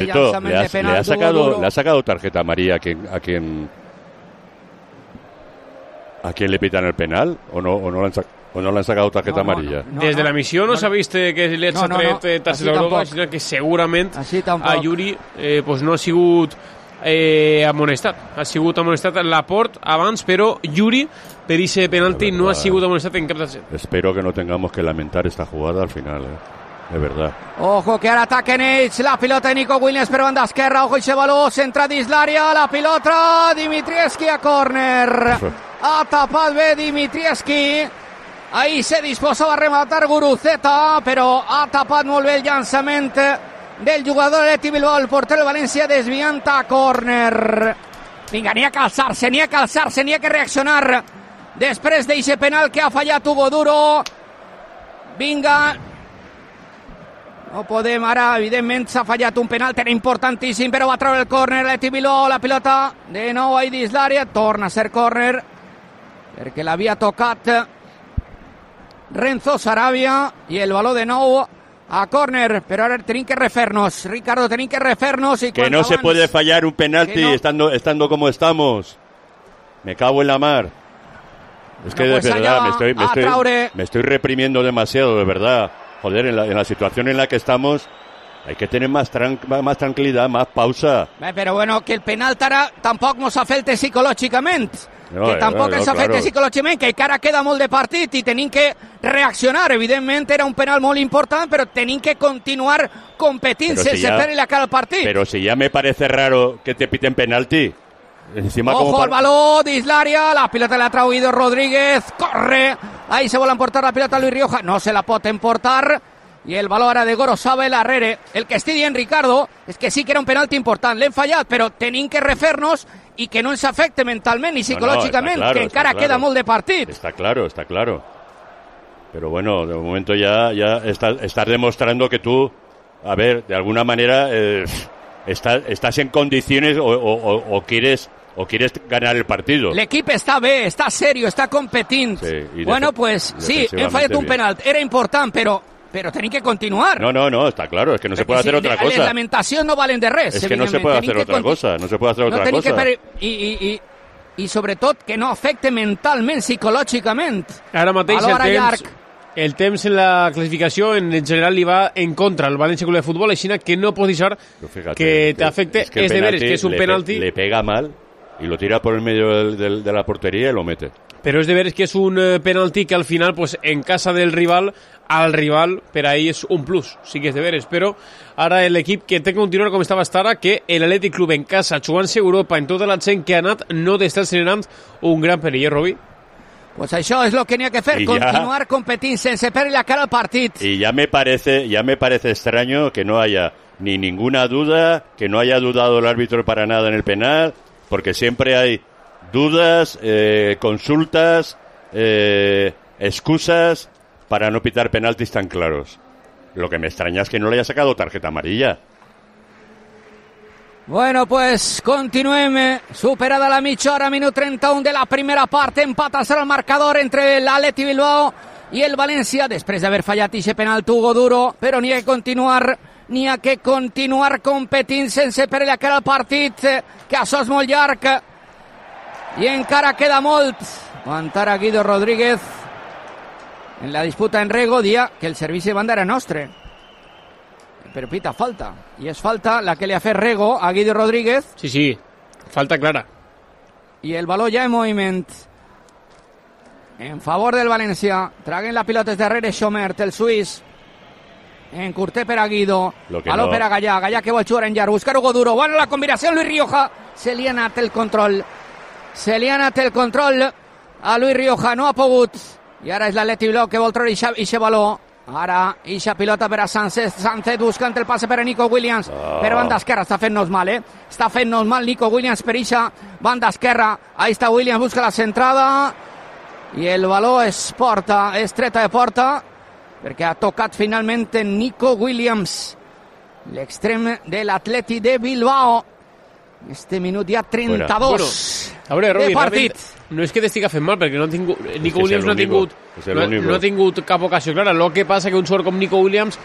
Alberto, ¿le ha sacado tarjeta amarilla a quien le pitan el penal? ¿O no le han sacado tarjeta amarilla? Desde la missió no s'ha vist que li ha tret targeta groga, sinó que segurament a Yuri pues no ha sigut amonestat. Ha sigut amonestat Laporte abans, però Yuri, per ese penalti, no ha sigut amonestat en cap targeta. Espero que no tengamos que lamentar esta jugada al final, de verdad. Ojo que ara ataquen ells, la pilota de Nico Williams per banda esquerra, ojo ese baló, centra dins l'àrea, la pilota Dimitrievski a córner. Ha tapat bé Dimitrievski. Ahí se disposava a rematar Guruceta, però ha tapat molt bé el llançament del jugador de Athletic Bilbao, el porter del València, desviant a córner. Vinga, n'hi ha que alçar-se, n'hi ha que reaccionar després d'eixe penal que ha fallat Hugo Duro. Vinga, no podem ara, evidentment s'ha fallat un penal, era importantíssim, però va treure el córner l'Athletic Bilbao, la pilota de nou ahí dins l'àrea, torna a ser córner perquè l'havia tocat Renzo Sarabia i el baló de nou a córner, però ara tenim que refer-nos, Ricardo, tenim que refer-nos. Que no se puede fallar un penalti estando como estamos. Me cago en la mar. Es que de verdad me estoy reprimiendo demasiado, de verdad. Joder, en la situación en la que estamos hay que tener más tranquilidad, más pausa. Però bueno, que el penal tampoc mos afecta psicològicament. Que tampoc ens afecta psicològicament, que encara queda molt de partit i tenim que reaccionar. Evidentment era un penal molt important, però tenim que continuar competint sense perdre la cara al partit. Pero si ya me parece raro que te piten penalti. Encima ojo al baló dins l'àrea, la pilota l'ha trau Guido Rodríguez, corre, ahí se vol emportar la pilota Luis Rioja, no se la pot emportar, i el baló ara de Gorosabel arrere. El que estic dient, Ricardo, és que sí que era un penalti important, l'hem fallat, però tenim que refer-nos i que no ens afecte mentalment ni psicològicament, que encara queda molt de partit. Está claro. Pero bueno, de momento ya estás demostrando que tú, a ver, de alguna manera estás en condiciones o quieres ganar el partido. L'equip està bé, està serio, està competint. Sí, bueno, pues sí, hem fallat un penalt, era important, però tenim que continuar. No, está claro, es que no se puede hacer otra cosa. Les lamentacions no valen de res. Es que no se puede hacer otra cosa, I sobretot que no afecte mentalment, psicològicament. Ara mateix el temps en la classificació en general li va en contra al València Club de Futbol, així que no pots deixar que t'afecte. Es de veres que és un penalti. Le pega mal y lo tira por el medio de la portería y lo mete. Però és de veres que és un penalti que al final, pues, en casa del rival, al rival, per ahí és un plus, sí que és de veres, però ara l'equip que té que continuar com estava hasta ara, que l'Atlètic Club en casa, jugant-se Europa en tota la gent que ha anat, no t'està generant un gran perill, Robi? Pues això és lo que n'hi ha que fer, continuar competint sense perdre la cara al partit. Y ya me parece extraño que no haya ni ninguna duda, que no haya dudado el árbitro para nada en el penal, porque siempre hay dudas, consultas, excusas para no pitar penaltis tan claros. Lo que me extraña es que no le haya sacado tarjeta amarilla. Bueno, pues continuem. Superada la mitja hora, minut 31 de la primera part. Empat a 0 el marcador entre l'Atlètic Bilbao i el València, després d'haver fallat ixe penal Hugo Duro, però n'hi ha que continuar competint sense perdre la cara al partit, que això és molt llarg i encara queda molt. Aguantar a Guido Rodríguez en la disputa en Rego, dia que el servici de banda era nostre, però pita falta, i és falta la que li ha fet Rego a Guido Rodríguez. Sí, falta clara. I el baló ja en moviment en favor del València. Traguen la pilota des darrere Schomert, el suís. Encurté per a Guido, baló per a Gallà que vol jugar en llarg, buscar Hugo Duro, bueno la combinació Luis Rioja, se li ha anat el control a Luis Rioja, no ha pogut, i ara és l'Atlètic Bilbao que vol treure ixe baló. Ara ixa pilota per a Sánchez buscant el passe per a Nico Williams, per banda esquerra, està fent-nos mal, està fent-nos mal Nico Williams per ixa banda esquerra. Ahí està Williams, busca la centrada i el baló és treta de porta, perquè ha tocat finalment Nico Williams, l'extrem de l'Atlètic de Bilbao. Este minut ja 32 de partit. No és que t'estigui fent mal, perquè Nico Williams no ha tingut cap ocasió clara. Lo que passa que un jugador com Nico Williams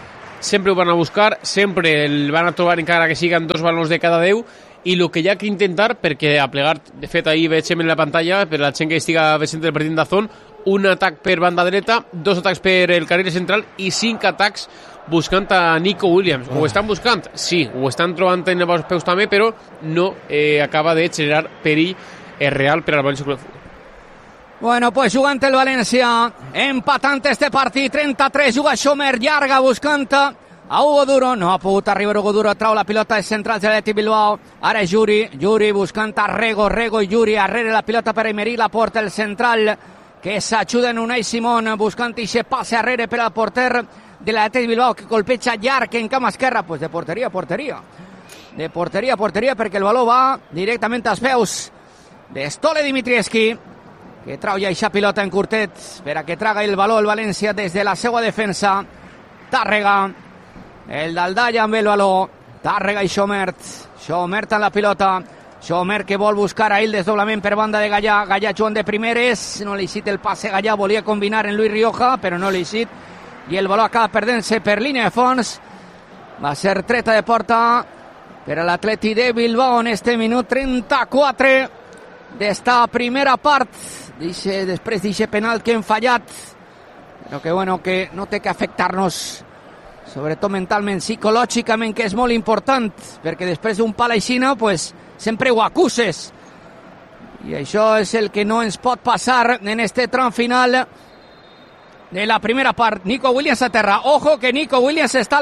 sempre ho van a buscar, sempre el van a trobar encara que siguen 2 balons de cada 10, i el que hi ha que intentar, perquè a plegar, de fet ahir veiem en la pantalla, per la gent que estiga veient el partit d'Azón, un atac per banda dreta, 2 atacs per el carril central i 5 atacs buscant a Nico Williams. Ho estan buscant? Sí, ho estan trobant en els peus també, però no acaba de generar perill real per al València Club de Futbol. Bueno, pues jugant el València, empatant este partit, 33, juga Schomer, llarga, buscant a Hugo Duro, no ha pogut arribar Hugo Duro, trau la pilota de centrals de l'Athletic Bilbao, ara és Yuri buscant a Rego i Yuri, arrere la pilota per Emery, la porta el central, que s'ajuda en Unai Simón, buscant ixe passe arrere per al porter de l'Athletic Bilbao, que colpeja llarg en cama esquerra, pues de porteria a porteria, perquè el baló va directament als peus de Stole Dimitrievski, que trau ja eixa pilota en curtet per a que traga el baló el València des de la seva defensa. Tàrrega, el Daldalla amb el baló, Tàrrega i Schomer en la pilota, Schomer que vol buscar a ell desdoblament per banda de Gallà jugant de primeres, no li cita el passe Gallà, volia combinar en Luis Rioja, però no li cita, i el baló acaba perdent-se per línia de fons, va ser treta de porta per a l'Atleti de Bilbao en este minut 34 d'esta primera part, després d'aquest penal que hem fallat, però que bueno, que no té que afectar-nos, sobretot mentalment, psicològicament, que és molt important, perquè després d'un pal aixina, pues, sempre ho acuses, i això és el que no ens pot passar en este tram final de la primera part. Nico Williams a terra, ojo que Nico Williams està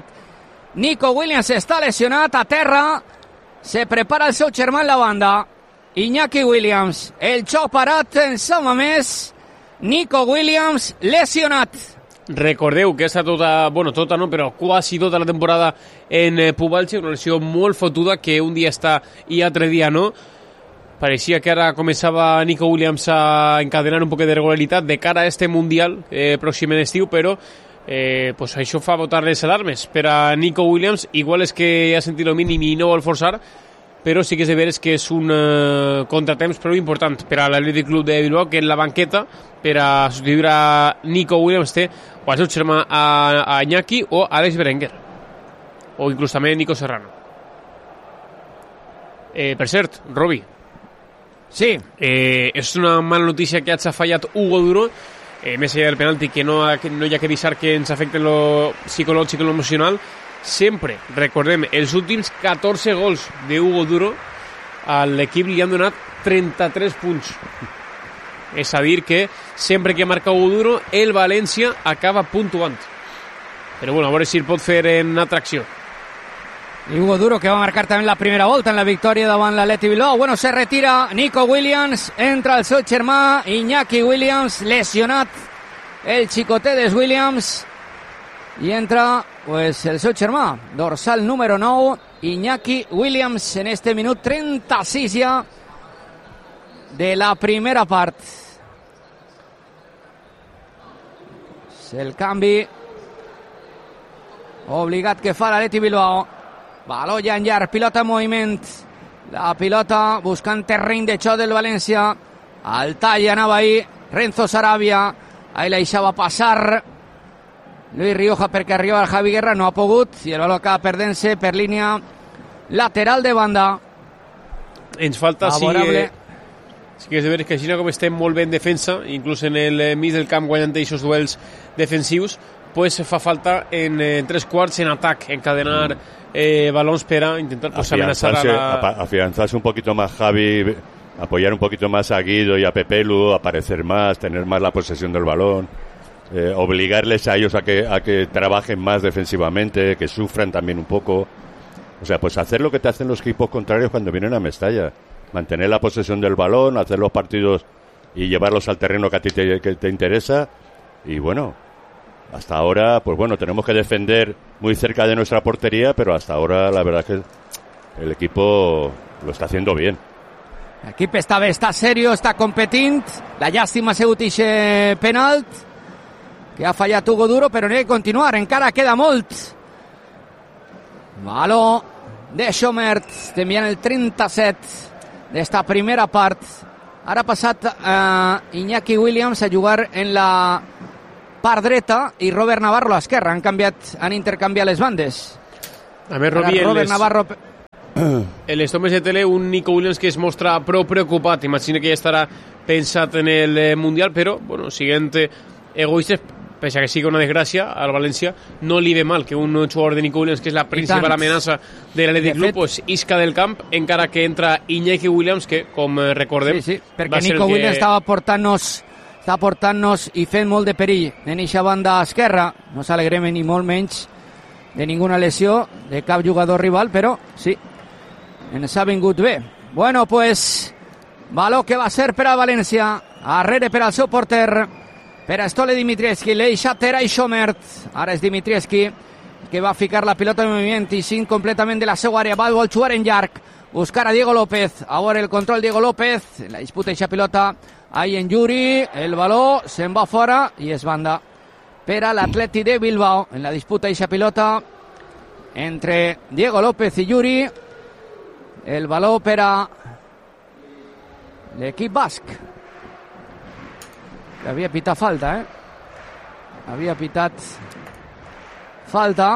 lesionat a terra, se prepara el seu germà en la banda, Iñaki Williams, el xoc parat en som més, Nico Williams lesionat. Recordeu que està tota no, però quasi tota la temporada en pubalgia, una lesió molt fotuda que un dia està i altre dia no. Pareixia que ara començava Nico Williams a encadenar un poc de regularitat de cara a este Mundial pròxim en estiu, però pues això fa botar les alarmes per a Nico Williams. Igual és que ha sentit el mínim i no vol forçar, però sí que és de veres que és un contratemps prou important per a l'Athletic Club de Bilbao, que en la banqueta per a substituir a Nico Williams té o al seu germà a Iñaki o a Alex Berenguer o inclús també Nico Serrano. Per cert, Robi, sí, és una mala notícia que hagi fallat Hugo Duro, més enllà del penalti, que no hi ha que deixar que ens afecte lo psicològic i lo emocional. Sempre, recordem, els últims 14 gols d'Hugo Duro a l'equip li han donat 33 punts. És a dir que sempre que marca Hugo Duro el València acaba puntuant. Però bueno, a veure si el pot fer en atracció. Y Hugo Duro, que va a marcar también la primera volta en la victòria davant l'Athletic Bilbao. Bueno, se retira Nico Williams, entra el seu germà Iñaki Williams, lesionat el xicotet Williams, i entra pues el seu germà, dorsal número 9, Iñaki Williams, en este minut 36 ja de la primera part. El canvi obligat que fa l'Athletic Bilbao. Baló ja en llarg, pilota en moviment, la pilota buscant terreny de xoc del València, al tall anava ahí Renzo Sarabia, ahí la deixava passar Luis Rioja perquè arriba el Javi Guerra, no ha pogut, i el baló acaba perdent-se per línia lateral de banda. Ens falta sí que és de veure que així com estem molt bé en defensa, inclús en el mig del camp guanyant aquests duels defensius, pues fa falta en 3 quarts en atac, encadenar balons per a intentar pues, amenazar afianzarse un poquito más Javi, apoyar un poquito más a Guido y a Pepelu, aparecer más, tener más la posesión del balón, obligarles a ellos a que trabajen más defensivamente, que sufran también un poco. O sea, pues hacer lo que te hacen los equipos contrarios cuando vienen a Mestalla, mantener la posesión del balón, hacer los partidos y llevarlos al terreno que a ti te interesa. Y bueno, hasta ahora, pues bueno, tenemos que defender muy cerca de nuestra portería, pero hasta ahora la verdad es que el equipo lo está haciendo bien. L'equip està bé, està serio, està competint. La llàstima ha sigut ixe penalt que ha fallat Hugo Duro, però n'hi ha que continuar, encara queda molt. Baló de Schomert, enviant el 37 d'esta primera part. Ara ha passat Iñaki Williams a jugar en la part dreta i Robert Navarro a l'esquerra. Han intercanviat les bandes. A més, Robi, Robert Navarro... En les tomes de tele, un Nico Williams que es mostra prou preocupat. Imagina que ja estarà pensat en el Mundial, però, bueno, siguent egoistes, pese a que sigui una desgràcia, al València no li ve mal que un jugador de Nico Williams, que és la principal amenaça de l'Atlètic Club, pues, isca del camp, encara que entra Iñaki Williams, que, com recordem... Sí, perquè Nico Williams estava portant-nos i fent molt de perill en eixa banda esquerra. No s'alegrem ni molt menys de ninguna lesió de cap jugador rival, però sí, ens ha vingut bé. Bueno, pues, valor que va ser per a València, arrere per al seu porter, per a Stole Dimitrievski, l'eixa Terai Schomert. Ara és Dimitrievski que va ficar la pilota en moviment i sin completament de la seva àrea, va jugar en llarg, buscar a Diego López, ahora el control Diego López, la disputa eixa pilota ahí en Yuri, el baló se'n va fora i és banda per a l'Atleti de Bilbao. En la disputa eixa pilota entre Diego López i Yuri, el baló per a l'equip basc, que havia pitat falta, havia pitat falta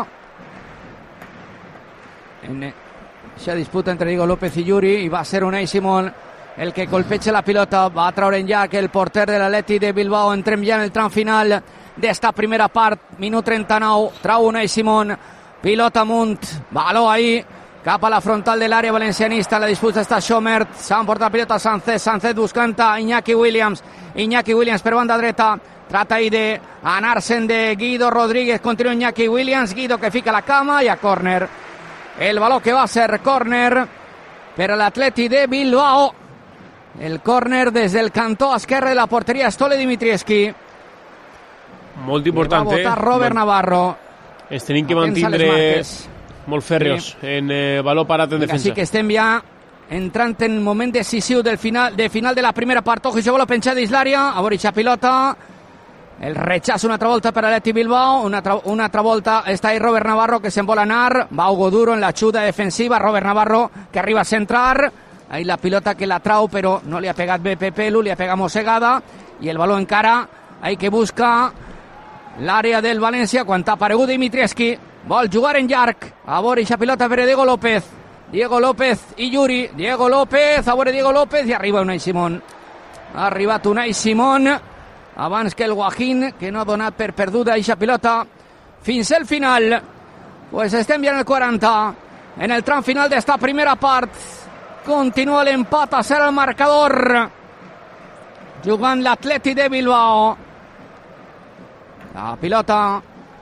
en aquesta disputa entre Diego López i Yuri, i va ser Unai Simón el que colpeja la pilota. Va a traure en llac el porter de l'Atleti de Bilbao. Entrem ja en el tram final d'esta primera part, minut 39, trau Unai Simón, pilota amunt, baló ahí cap a la frontal de l'àrea valencianista. La disputa està Schomert, s'ha emportat la pilota Sánchez buscant a Iñaki Williams per banda dreta, trata ahí de anar-se'n de Guido Rodríguez, continua Iñaki Williams, Guido que fica la cama i a córner, el baló que va a ser córner per a l'Atleti de Bilbao. El córner des del cantó esquerre de la porteria Stole Dimitrievski. Molt important, va votar Robert Navarro. Es tenim que mantindre molt fèrreos en baló parat en defensa. Així que estem ja entrant en el moment decisiu del final de la primera part. Ojo, això vol penjar dins l'àrea, a veure aquesta pilota, el rechazo una altra volta per a l'Atleti Bilbao, una altra volta està ahí Robert Navarro que se'n vol anar, va Hugo Duro en la xuda defensiva, Robert Navarro que arriba a centrar, ahí la pilota que la trau però no li ha pegat bé Pepelu, li ha pegat mossegada, i el baló encara ahí que busca l'àrea del València quan ha aparegut Dimitrievski, vol jugar en llarg, a veure aquesta pilota per a Diego López i Yuri, Diego López, a veure Diego López, i arriba Unai Simón, ha arribat Unai Simón abans que el Guajín, que no ha donat per perduda aquesta pilota fins al final. Pues estem ja en el 40, en el tram final d'esta primera part. Continua l'empat a ser el marcador, jugant l'Atleti de Bilbao. La pilota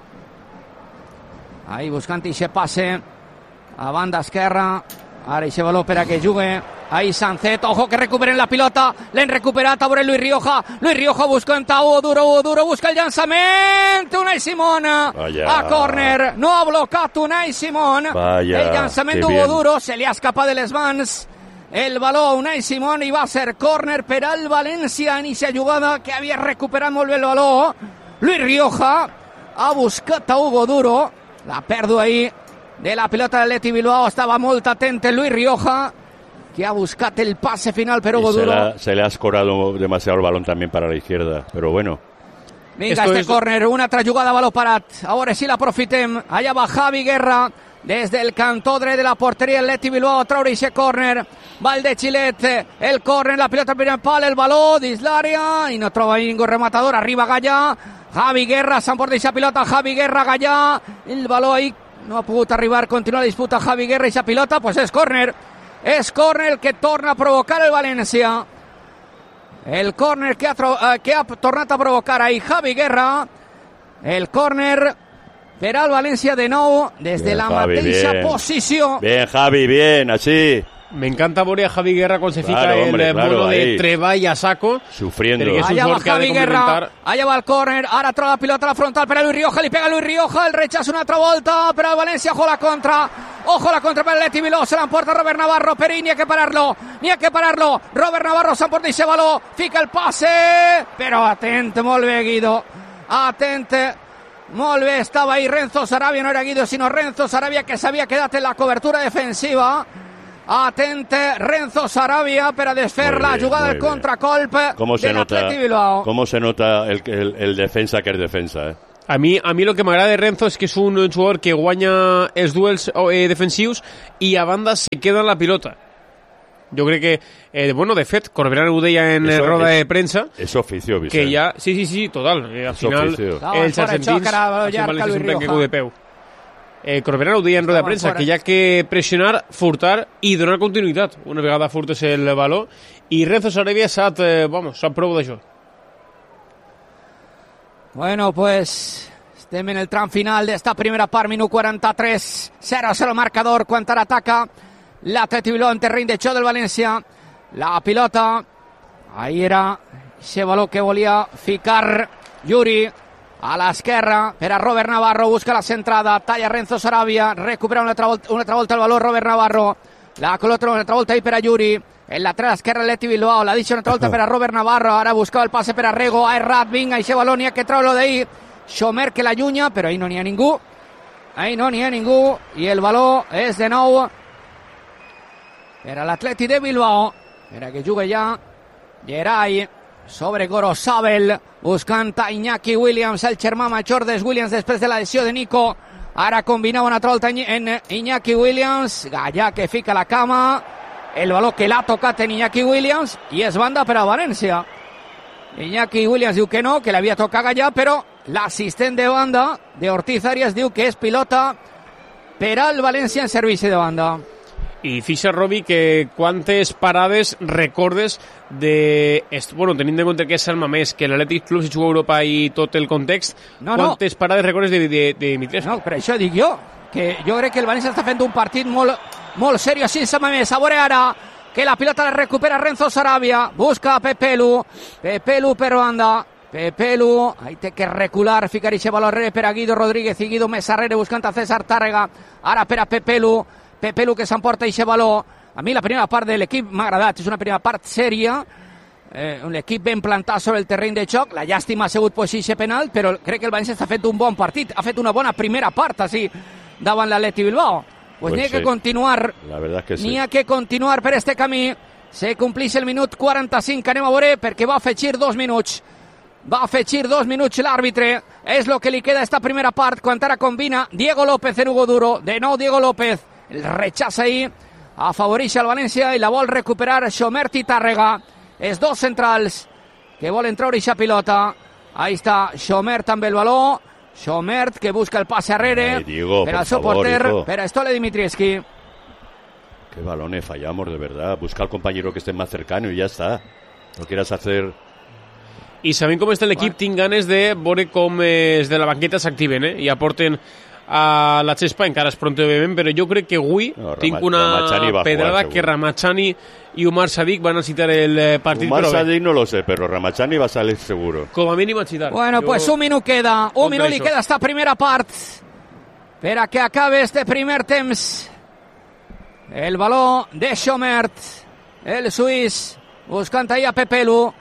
ahí buscant aquest passe a banda esquerra, ara aquest baló per a que jugue ahí Sánchez, ojo que recuperen la pilota, l'hem recuperat, a veure Luis Rioja buscant a Hugo Duro busca el llançament, Unai Simón a córner, no ha blocat Unai Simón, el llançament d'Hugo Duro se li ha escapat de les mans el baló a Unai Simón i va ser córner per al València en aquesta jugada que havia recuperat molt bé el baló. Luis Rioja ha buscat a Hugo Duro, la pèrdua ahí de la pilota de l'Atleti Bilbao, estava molt atent Luis Rioja, que ha buscat el pase final per Hugo Duro. Se le ha escorado demasiado el balón también para la izquierda, pero bueno. Vinga, córner, una altra jugada, baló parat. A veure si l'aprofitem. Allà va Javi Guerra, des del cantó dret de la porteria l'Atleti Bilbao, a traure aquest córner. Va el de Xilet, el córner, la pilota al primer pal, el baló dins l'àrea, i no troba ningú rematador. Arriba Gallà, Javi Guerra, s'emporta aquesta pilota, Javi Guerra, Gallà, el baló ahí no ha pogut arribar, continua la disputa Javi Guerra, i aquesta pilota, pues és córner. És córner el que torna a provocar el València. El córner que ha tornat a provocar ahí Javi Guerra. El córner per al València de nou des de la mateixa posició. Bien, Javi, bien, así. Me encanta ver a Javi Guerra cuando se fica el bono de treball a saco. Sufriendo. Allá va Javi Guerra, allá va el córner, ara troba la pilota a la frontal per a Luis Rioja, li pega Luis Rioja, el rechazo una altra volta per al València, ojo la contra per l'Atleti Bilbao, se l'emporta Robert Navarro, per ahí ni ha que pararlo, Robert Navarro s'emporta aquest baló, fica el passe, però atent, molt bé Guido, atent, molt bé, estava ahí Renzo Sarabia, no era Guido sinó Renzo Sarabia, que s'havia quedat en la cobertura defensiva. Atente Renzo Sarabia per a desfer la jugada del contracolp de l'Atleti Bilbao. ¿Cómo se nota el defensa que es defensa, A mi lo que m'agrada de Renzo és que és un jugador que guanya els duels defensius i a banda se queda en la pilota. Jo crec que, de fet, Corberán ho deia en roda de premsa. És oficio, Vicent. Que ja, sí, total. Al final, els argentins sempre li un prenquego de peu. Corberán ho deia en roda de premsa, que hi ha que pressionar, furtar i donar continuïtat. Una vegada furtes el valor. I Renzo Sarabia sap prou d'això. Bueno, pues estem en el tram final d'esta primera part, minut 43, 0-0 marcador, quan ara ataca l'Atleti Bilbao en terreny de xoc del València. La pilota, ahí era ese valor que volia ficar Yuri a l'esquerra per a Robert Navarro, busca la centrada, talla Renzo Sarabia, recupera una altra volta el valor Robert Navarro, la col·loca una altra volta ahí per a Yuri. El lateral esquerre l'Atleti Bilbao, la deixa una altra volta per a Robert Navarro, ara buscava el passe per a Rego, ha errat, vinga, i ese balón n'hi ha que treure-lo d'ahí, Xomer que l'allunya, però ahí no n'hi ha ningú, i el valor és de nou per a l'Atleti de Bilbao, per a que juga ja Geray sobre Gorosabel, buscant a Iñaki Williams, el germà major dels Williams després de la lesió de Nico. Ara combinava una altra volta en Iñaki Williams, Gallà que fica la cama, el valor que l'ha tocat en Iñaki Williams i és banda per a València. Iñaki Williams diu que no, que l'havia tocat Gallà, però l'assistent de banda d'Ortiz Arias diu que és pilota per al València en servici de banda. I fixa, Robi, que quantes parades recordes de... tenint en compte que és el Mamés, que l'Atlètic Club se juga a Europa i tot el context, quantes parades recordes de Dimitrescu? No, per això dic jo, que jo crec que el València està fent un partit molt seriós sense Mamés. A veure ara que la pilota la recupera Renzo Sarabia, busca a Pepelu per banda, Pepelu, ahí té que recular, ficar ixe valor per a Guido Rodríguez i Guido més arrere buscant a César Tàrrega, ara per a Pepelu que s'emporta ixe valor. A mi la primera part de l'equip m'ha agradat, és una primera part sèria, l'equip ben plantat sobre el terreny de joc, la llàstima ha sigut ixe penal, però crec que el València està fent un bon partit, ha fet una bona primera part així davant l'Atleti Bilbao. Pues n'hi ha que continuar, la verdad que sí. N'hi ha que continuar per este camí, se complix el minut 45, anem a veure perquè va afegir 2 minuts. Va afegir 2 minuts l'àrbitre, és el que li queda esta primera part, quan ara combina Diego López en Hugo Duro, de nou Diego López, el rechaça ahí, afavoreix al València i la vol recuperar Xomert i Tàrrega, els dos centrals que volen treure ixa pilota. Ahí està Xomert amb el valor, Xomert que busca el passe arrere, Diego, per al seu porter, per a Stole Dimitrievski. Qué balones fallamos, de verdad. Busca al compañero que esté más cercano y ya está. No quieras hacer... I sabent com està l'equip, tinc ganes de veure com des de la banqueta s'activen i aporten a la Xespa, encara és pronto òbviament, però jo crec que avui tinc una pedrada que Ramachani i Umar Sadik van a citar el partit. Umar Sadik no lo sé, pero Ramachani va a salir seguro. Com a mínim a citar. Bueno, pues un minut queda, un minut li queda esta primera part per a que acabe este primer temps. El valor de Xomert, el suís, buscant ahí a Pepelu,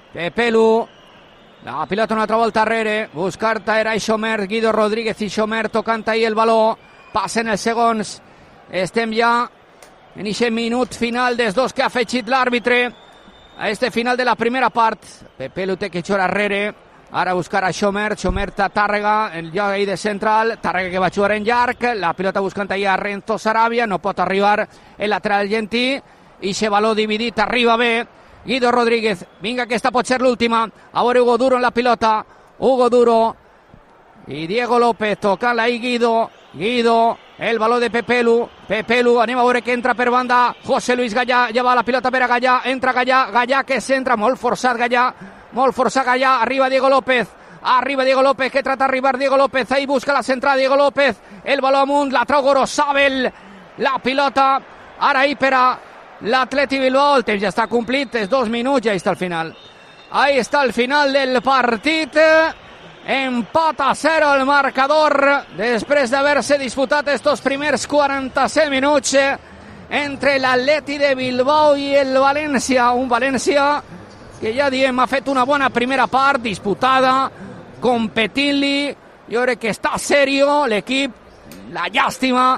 la pilota una altra volta arrere, buscant era Xomert, Guido Rodríguez i Xomert tocant ahí el valor, passen els segons, estem ja en aquest minut final dels dos que ha afegit l'àrbitre a este final de la primera part. Pepelu té que jugar arrere, ara buscar a Xomert a Tàrrega, el lloc ahí de central, Tàrrega que va jugar en llarg, la pilota buscant ahí a Renzo Sarabia, no pot arribar el lateral argentí, i se valor dividit, arriba bé, Guido Rodríguez, vinga, aquesta pot ser l'última, a veure Hugo Duro en la pilota, Hugo Duro i Diego López, tocant ahí Guido, el valor de Pepelu, anem a veure que entra per banda, José Luis Gallà, ja va la pilota per a Gallà, entra Gallà que s'entra, molt forçat Gallà, arriba Diego López, que trata d'arribar Diego López, ahí busca la centrada Diego López, el valor amunt, la trau Gorosabel, la pilota, ara ahí per a l'Atleti Bilbao, el temps ja està complit, és 2 minuts, ja està al final. Ahí està el final del partit, empat a 0 el marcador, després d'haver-se disputat estos primers 47 minuts entre l'Atleti de Bilbao i el València, un València que ja diem ha fet una bona primera part, disputada, competint-li, jo crec que està serio l'equip, la llàstima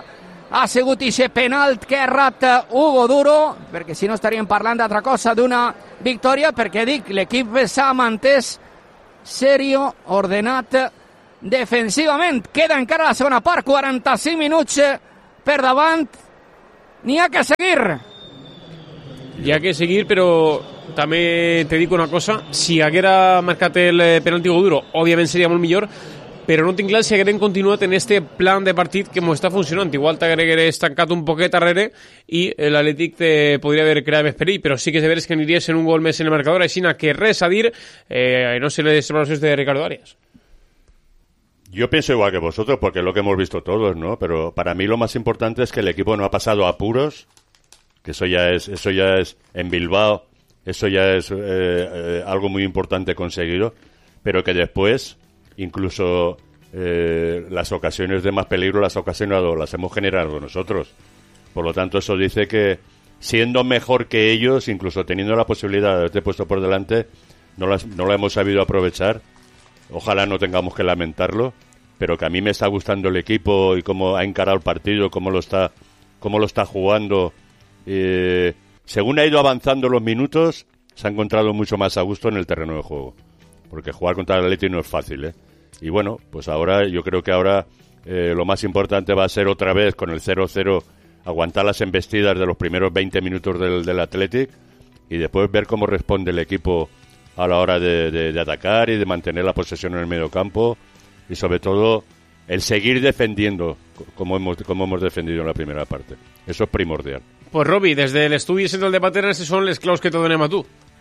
ha sigut ixe penalt que ha errat Hugo Duro, perquè si no estaríem parlant d'altra cosa, d'una victòria, perquè dic, l'equip s'ha mantès serio, ordenat defensivament. Queda encara la segona part, 45 minuts per davant, n'hi ha que seguir. Hi ha que seguir, però també te dic una cosa, si haguera marcat el penalti Hugo Duro, òbviament seria molt millor, però no tinc clar si haguem continuat en este plan de partit que ens està funcionant. Igual t'hagués tancat un poquet darrere i l'Atlètic te podria haver creat més perill, però sí que és de veres que aniries en un gol més en el marcador, així que res a dir, no sé les valoracions de Ricardo Arias. Yo pienso igual que vosotros, porque es lo que hemos visto todos, ¿no? Pero para mí lo más importante es que el equipo no ha pasado apuros, que eso ya es en Bilbao, eso ya es algo muy importante conseguido, pero que después incluso las ocasiones de más peligro las hemos generado nosotros. Por lo tanto, eso dice que siendo mejor que ellos, incluso teniendo la posibilidad de haberte puesto por delante, no la hemos sabido aprovechar. Ojalá no tengamos que lamentarlo, pero que a mí me está gustando el equipo y cómo ha encarado el partido, cómo lo está jugando. Según ha ido avanzando los minutos, se ha encontrado mucho más a gusto en el terreno de juego, porque jugar contra el Atleti no es fácil, ¿eh? Y bueno, pues yo creo que ahora lo más importante va a ser otra vez con el 0-0 aguantar las embestidas de los primeros 20 minutos del Athletic y después ver cómo responde el equipo a la hora de atacar y de mantener la posesión en el mediocampo y sobre todo el seguir defendiendo como hemos defendido en la primera parte. Eso es primordial. Pues Robi, desde el estudi central de Paterna, estos son les claus que te donem a tu.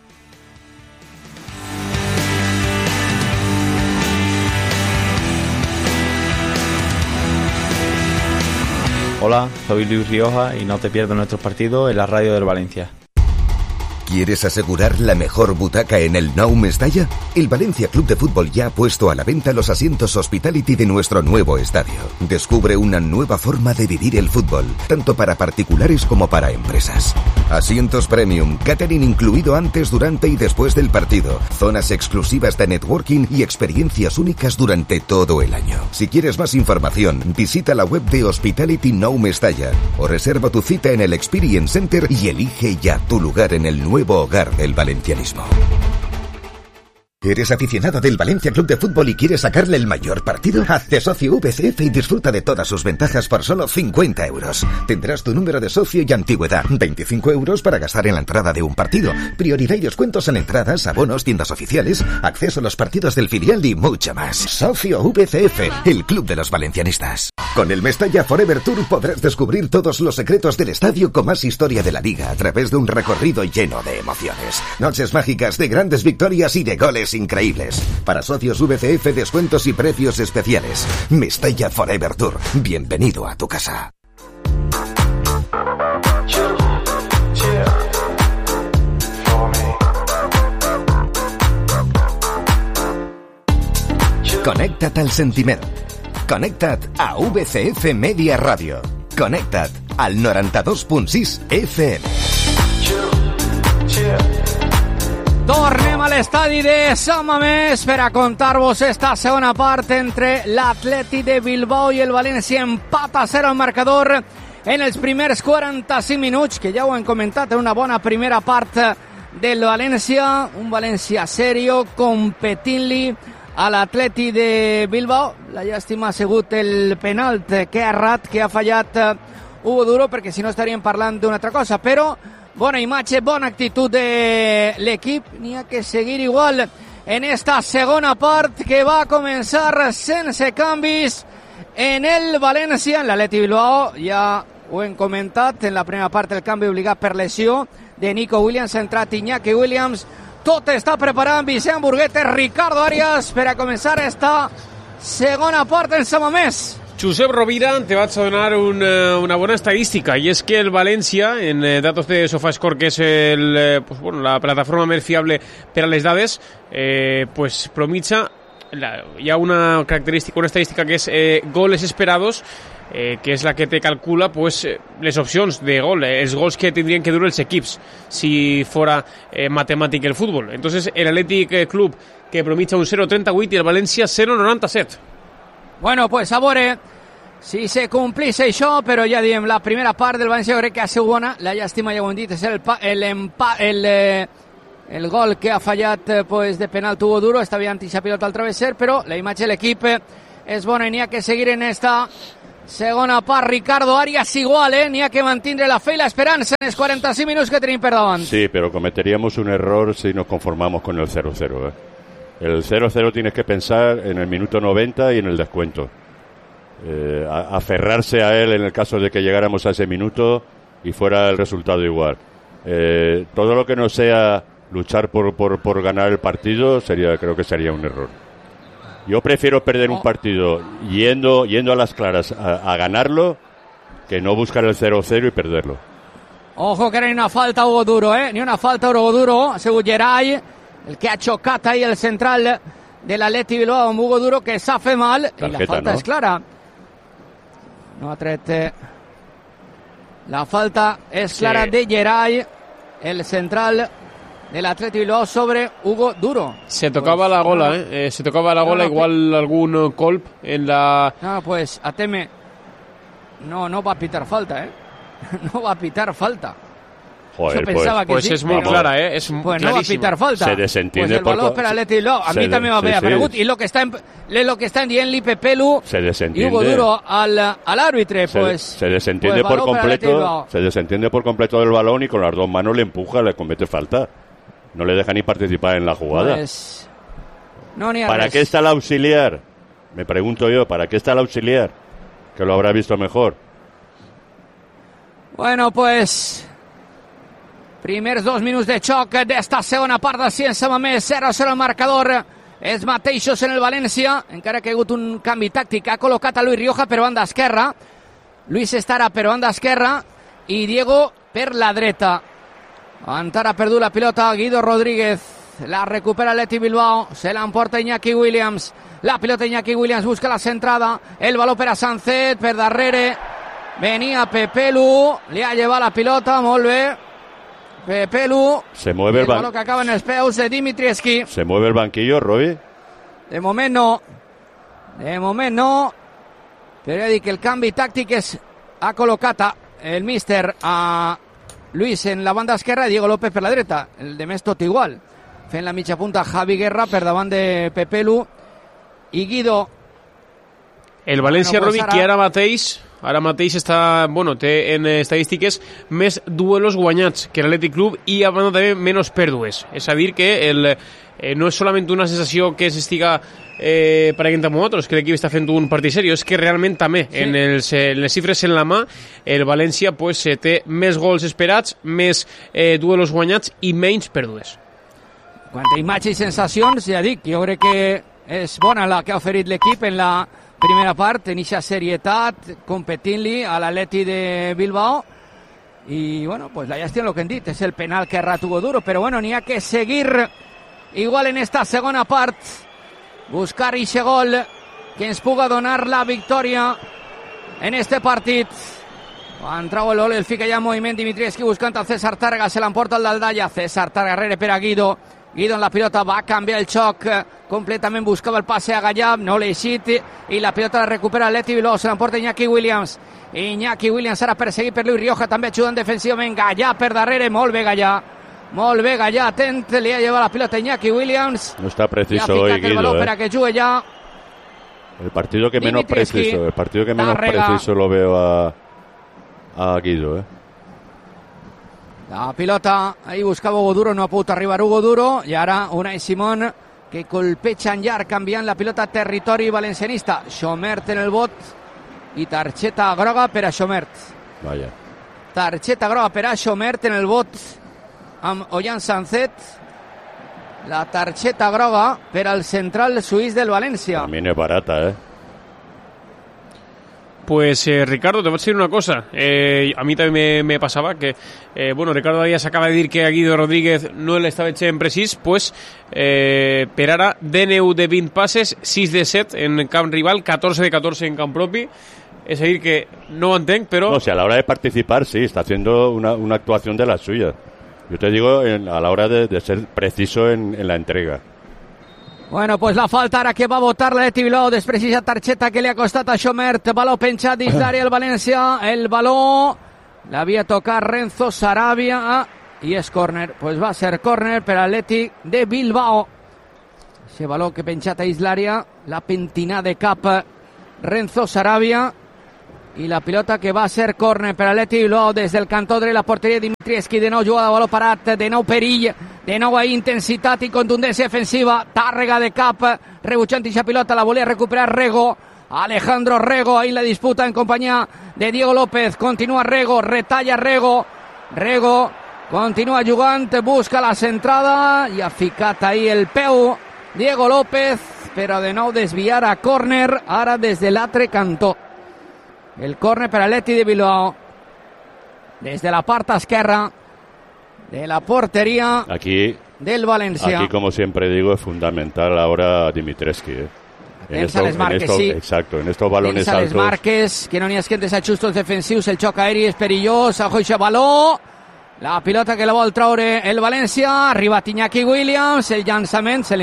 Hola, soy Luis Rioja y no te pierdas nuestros partidos en la radio del Valencia. ¿Quieres asegurar la mejor butaca en el Nou Mestalla? El Valencia Club de Fútbol ya ha puesto a la venta los asientos Hospitality de nuestro nuevo estadio. Descubre una nueva forma de vivir el fútbol, tanto para particulares como para empresas. Asientos premium, catering incluido antes, durante y después del partido, zonas exclusivas de networking y experiencias únicas durante todo el año. Si quieres más información, visita la web de Hospitality Nou Mestalla o reserva tu cita en el Experience Center y elige ya tu lugar en el nuevo hogar del valencianismo. ¿Eres aficionado del Valencia Club de Fútbol y quieres sacarle el mayor partido? Hazte socio VCF y disfruta de todas sus ventajas por solo 50 euros. Tendrás tu número de socio y antigüedad, 25 euros para gastar en la entrada de un partido, prioridad y descuentos en entradas, abonos, tiendas oficiales, acceso a los partidos del filial y mucho más. Socio VCF, el club de los valencianistas. Con el Mestalla Forever Tour podrás descubrir todos los secretos del estadio con más historia de la liga a través de un recorrido lleno de emociones. Noches mágicas de grandes victorias y de goles increíbles. Para socios VCF, descuentos y precios especiales. Mestalla Forever Tour. Bienvenido a tu casa. Connecta't al sentiment. Connecta't a VCF Media Ràdio. Connecta't al 92.6 FM. Tornem a l'estadi de Sant Mamés per a contar-vos esta segona part entre l'Atleti de Bilbao i el València. Empat a 0 al marcador en els primers 45 minuts, que ja ho hem comentat, en una bona primera part del València, un València serio, competint-li a l'Atleti de Bilbao. La llàstima ha sigut el penalt que ha errat, que ha fallat Hugo Duro, perquè si no estaríem parlant d'una altra cosa, però bona imatge, bona actitud de l'equip. N'hi ha que seguir igual en esta segona part que va començar sense canvis en el València, en l'Atleti Bilbao. Ja ho hem comentat, en la primera part el canvi obligat per lesió de Nico Williams, ha entrat Iñaki Williams. Tot està preparant Vicent Burguete, Ricardo Arias per a començar esta segona part en Sant Mamés. Josep Rovira, te vaig a donar una bona estadística, i és que el València, en datos de SofaScore, que és la plataforma més fiable per a les dades, promitja, hi ha una característica, una estadística que és goles esperados, que és la que te calcula les opcions de gol, els gols que tindrien que dur els equips si fora matemàtic el futbol. Entonces el Athletic Club que promitja un 0,38 i el València 0,97. Bueno, pues a veure si se complís això, però ja diem, la primera part del València jo crec que ha sigut bona. La llàstima, ja ho hem dit, és el gol que ha fallat pues, de penal Hugo Duro. Està bien esa pilota al travesser, però la imatge de l'equip és bona i n'hi ha que seguir en esta segona part. Ricardo Arias igual, n'hi ha que mantindre la fe i l'esperança en els 45 minuts que tenim per davant. Sí, pero cometeríamos un error si nos conformamos con el 0-0. El 0-0 tienes que pensar en el minuto 90 y en el descuento. Aferrarse a él en el caso de que llegáramos a ese minuto y fuera el resultado igual. Todo lo que no sea luchar por ganar el partido creo que sería un error. Yo prefiero perder un partido yendo a las claras a ganarlo que no buscar el 0-0 y perderlo. Ojo que no hay una falta Hugo Duro, ni una falta Hugo Duro, ha sigut Geray el que ha xocat ahí el central de l'Atleti Bilbao amb Hugo Duro, que s'ha fet mal. Tarjeta, i la falta és clara. No ha tret. La falta és clara de Geray, el central del Atleti Bilbao sobre Hugo Duro. Se tocaba la gola, se tocaba la gola, igual algún colp en la... No, pues Ateme no va a pitar falta, no va a pitar falta. Joder, yo pensaba pues que es muy clara, es pues no va a pitar falta. Se desentiende pues el valor per Atleti Bilbao. A mí también me va a preguntar. Y lo que están dient Pepelu y Hugo Duro al árbitro, pues se desentiende por completo, se desentiende por completo del balón y con las dos manos le empuja, le comete falta. No le deja ni participar en la jugada. Pues, no, ni ¿Para qué está el auxiliar? Me pregunto yo, ¿para qué está el auxiliar? Que lo habrá visto mejor. Bueno, pues primers 2 minuts de xoc d'esta segona part de Ciència Mamés. 0-0 el marcador. Els mateixos en el València, encara que ha hagut un canvi tàctic. Ha col·locat a Luis Rioja per banda esquerra. Luis Estara per banda esquerra i Diego per la dreta. Encara ha perdut la pilota Guido Rodríguez. La recupera Atleti Bilbao. Se l'emporta Iñaki Williams. La pilota Iñaki Williams busca la centrada. El baló per a Sancet, per darrere. Venia Pepelu. Li ha llevat la pilota, molt bé. Pepelu. Se mueve el balón que acaba en els peus de Dimitrievski. ¿Se mueve el banquillo, Robbie? De moment no. Però ja dic, el canvi tàctic ha col·locat el míster a Luis en la banda esquerra i Diego López per la dreta. El de més tot igual. Fent la mitja punta Javi Guerra per davant de Pepelu i Guido. El València, Robbie, que ara mateix està, té en estadístiques més duelos guanyats que l'Atlètic Club i a banda també menys pèrdues. És a dir que no és solament una sensació que s'estiga pareguent amb nosaltres, que l'equip està fent un partit seriós, és que realment també en les xifres en la mà el València té més gols esperats, més duelos guanyats i menys pèrdues. Quant a imatge i sensacions, ja dic, jo crec que és bona la que ha oferit l'equip en la primera part, en eixa serietat, competint-li a l'Atleti de Bilbao. I, pues la llàstima el que hem dit, és el penal que ha errat Hugo Duro, però n'hi ha que seguir igual en esta segona part, buscar eixe gol que ens puga donar la victòria en este partit. Quan trau el gol, el fica ja en moviment Dimitrievski buscant el César Tàrrega, se l'emporta el d'Aldalla, César Tàrrega darrere per a Guido en la pilota, va a canviar el xoc completament, buscava el passe a Gallà, no l'ha eixit i la pilota la recupera l'Atleti Bilbao, se l'emporta Iñaki Williams ara perseguit per Luis Rioja, també ajudant defensivament, Gallà per darrere, molt bé Gallà, atent, li ha llevat la pilota Iñaki Williams, no está preciso hoy Guido, per a que jugue ja el partido que menos preciso lo veo a Guido, La pilota, ahí buscava Hugo Duro, no ha pogut arribar Hugo Duro, i ara Unai Simón que colpeja en llarg, canviant la pilota a territori valencianista. Xomert en el bot i targeta groga per a Xomert. Vaya. Targeta groga per a Xomert en el bot amb Ollán Sancet. La targeta groga per al central suís del València. También es barata, Pues Ricardo, te voy a decir una cosa. A mí también me pasaba que, Ricardo Arias acaba de decir que a Guido Rodríguez no le estaba hecho en precís, pues per ara DNU de 20 passes, 6 de 7 en camp rival, 14 de 14 en camp propi. Es decir que no ho entenc, pero... No, si a la hora de participar, sí, está haciendo una actuación de las suyas. Yo te digo, a la hora de ser preciso en la entrega. Bueno, pues la falta ara que va votar l'Atleti Bilbao després d'aquesta targeta que li ha costat a Xomert. Baló penjat dins l'àrea el València. El baló l'havia tocat Renzo Sarabia i és córner. Pues va ser córner per l'Atlètic de Bilbao. Ese baló que penjat a dins l'àrea, la pentinada de cap Renzo Sarabia. I la pilota que va ser córner per l'Atlètic Bilbao des del cantó dret, la porteria de Dimitrievski. De nou jugada, baló parat, de nou perill, de nou intensitat i contundència defensiva. Tàrrega de cap, rebutjant aquesta pilota, la volia recuperar Rego. Alejandro Rego, ahí la disputa en compañía de Diego López. Continúa Rego, retalla Rego. Rego continua jugant, busca la centrada i ha ficat ahí el peu Diego López, però de nou desviar a córner, ara des de l'altre cantó. El córner per a l'Atlètic de Bilbao. Des de la part esquerra de la portería aquí, del Valencia. Aquí, como siempre digo, es fundamental ahora Dimitrievski. Exacto, en estos balones altos. Marques, que no n'hi ha esquentes ajustos defensius, el xoc aeri és perillós, ojo ixe baló, la pilota que la vol traure el València, arriba Iñaki Williams, el llançament se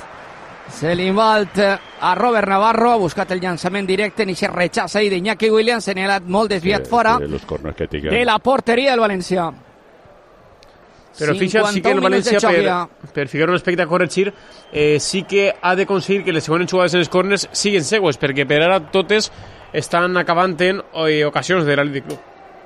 l'invalt a Robert Navarro, ha buscat el llançament directe en aquest rechaç ahí d'Iñaki Williams, se n'ha anat molt desviat fora de la porteria del València. Però fixa't, sí que el València, per ficar un aspecte a corregir, sí que ha de conseguir que les següents jugades en els corners siguin seues, perquè per ara totes estan acabant en ocasions de l'Atlètic Club.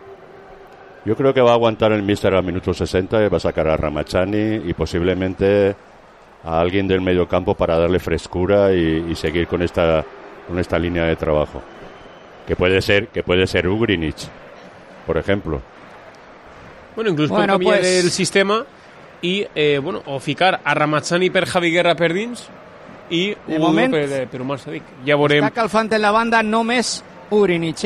Yo creo que va a aguantar el míster al minuto 60, va a sacar a Ramachani y posiblemente a alguien del medio campo para darle frescura y seguir con esta línea de trabajo. Que puede ser Ugrinic, por ejemplo. Bueno, incluso pot canviar el sistema i, o ficar a Ramachani per Javi Guerra per dins i moment per Umar Sadik. Ja veurem. Està calfant en la banda només Ugrinic,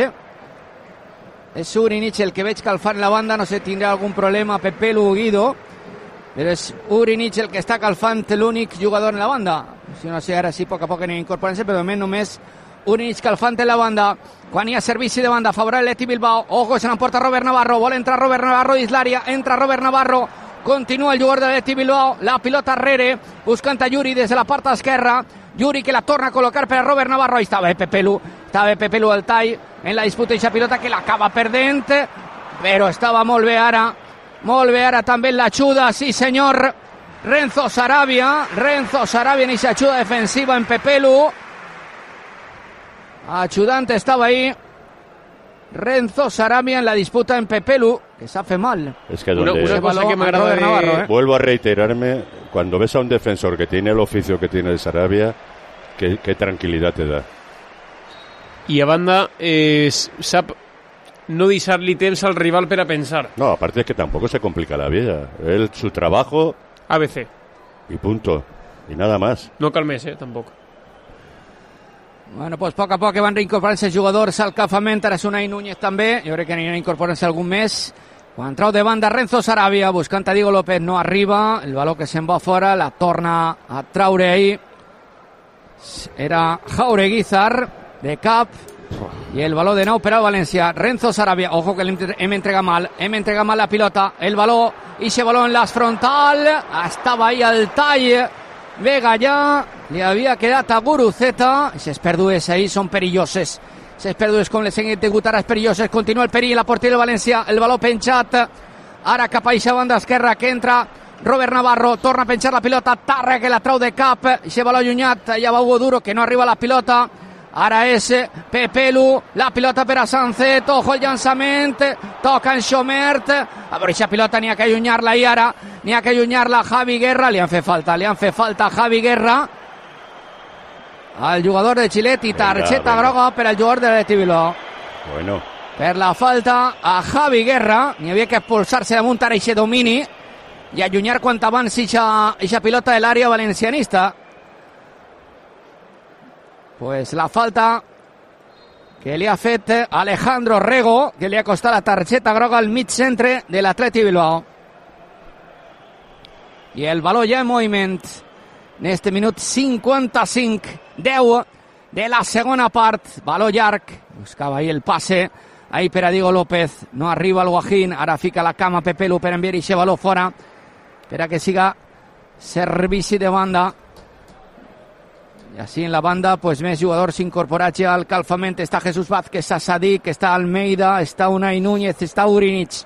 És Ugrinic el que veig calfant en la banda, no sé, tindrà algun problema Pepelu o Guido, però és Ugrinic el que està calfant l'únic jugador en la banda. Si no sé, ara sí, a poc a poc anirà incorporant-se, però de moment només Ugrinic calfant en la banda. Quan hi ha servici de banda favorable l'Atlètic Bilbao, ojo, se l'emporta Robert Navarro, vol entrar Robert Navarro dins l'àrea, entra Robert Navarro, continua el jugador de l'Atlètic Bilbao, la pilota arrere, buscant a Yuri des de la part esquerra, Yuri que la torna a col·locar per a Robert Navarro, ahí estava Pepelu al tall, en la disputa d'aquesta pilota que l'acaba perdent, però estava molt bé ara també en l'ajuda, sí senyor, Renzo Sarabia en aquesta ajuda defensiva en Pepelu. Ayudante estaba ahí Renzo Sarabia en la disputa en Pepelu, que se hace mal. Es que una cosa que me agrada de Navarro, vuelvo a reiterarme, cuando ves a un defensor que tiene el oficio que tiene de Sarabia, qué tranquilidad te da. I a banda, sap no deixar-li temps al rival per a pensar. No, aparte es que tampoco se complica la vida. Él, su trabajo... ABC. Y punto. Y nada más. No cal més, tampoc. Bueno, pues a poc van reincorporant-se els jugadors al calfament, ara és Unai Núñez també, jo crec que aniran incorporant-se algun més. Quan trau de banda Renzo Sarabia, buscant a Diego López, no arriba, el baló que se'n va fora, la torna a traure ahí. Era Jaureguizar, de cap, i el baló de nou per al València. Renzo Sarabia, ojo que hem entregat mal la pilota, el baló, ixe baló en las frontal, estava ahí al tall, Vega ja, li havia quedat a Guruceta, i ses pèrdues ahí són perilloses. Ses pèrdues com les hem tingut ara perilloses. Continua el perill, la porteria del València, el baló penjat, ara cap a eixa banda esquerra que entra Robert Navarro, torna a penjar la pilota, Tarra que la trau de cap, eixe baló allunyat, allà va Hugo Duro que no arriba la pilota. Ara és Pepelu, la pilota per a Sancet, ojo el llançament, toca en Xomert, a veure, aquesta pilota n'hi ha que allunyar-la i ara, n'hi ha que allunyar-la Javi Guerra, li han fet falta a Javi Guerra, al jugador de Xilet, i targeta groga per al jugador de l'Atlètic Bilbao. Bueno. Per la falta a Javi Guerra, n'hi havia que expulsar-se damunt ara aquest domini i allunyar quant abans aquesta pilota de l'àrea valencianista. Pues la falta que li ha fet Alejandro Rego, que li ha costat la targeta groga al mig centre de l'Atlètic Bilbao. I el baló ja en moviment en este minut 55-10 de la segona part. Baló llarg, buscava ahí el passe, ahí per a Diego López, no arriba el Guajín, ara fica la cama Pepelu per enviar aquest baló fora, per a que siga servici de banda I així en la banda, pues, més jugadors incorporats ja al calfament. Està Jesús Vázquez, està Sadik, està Almeida, està Unai Núñez, està Urinic.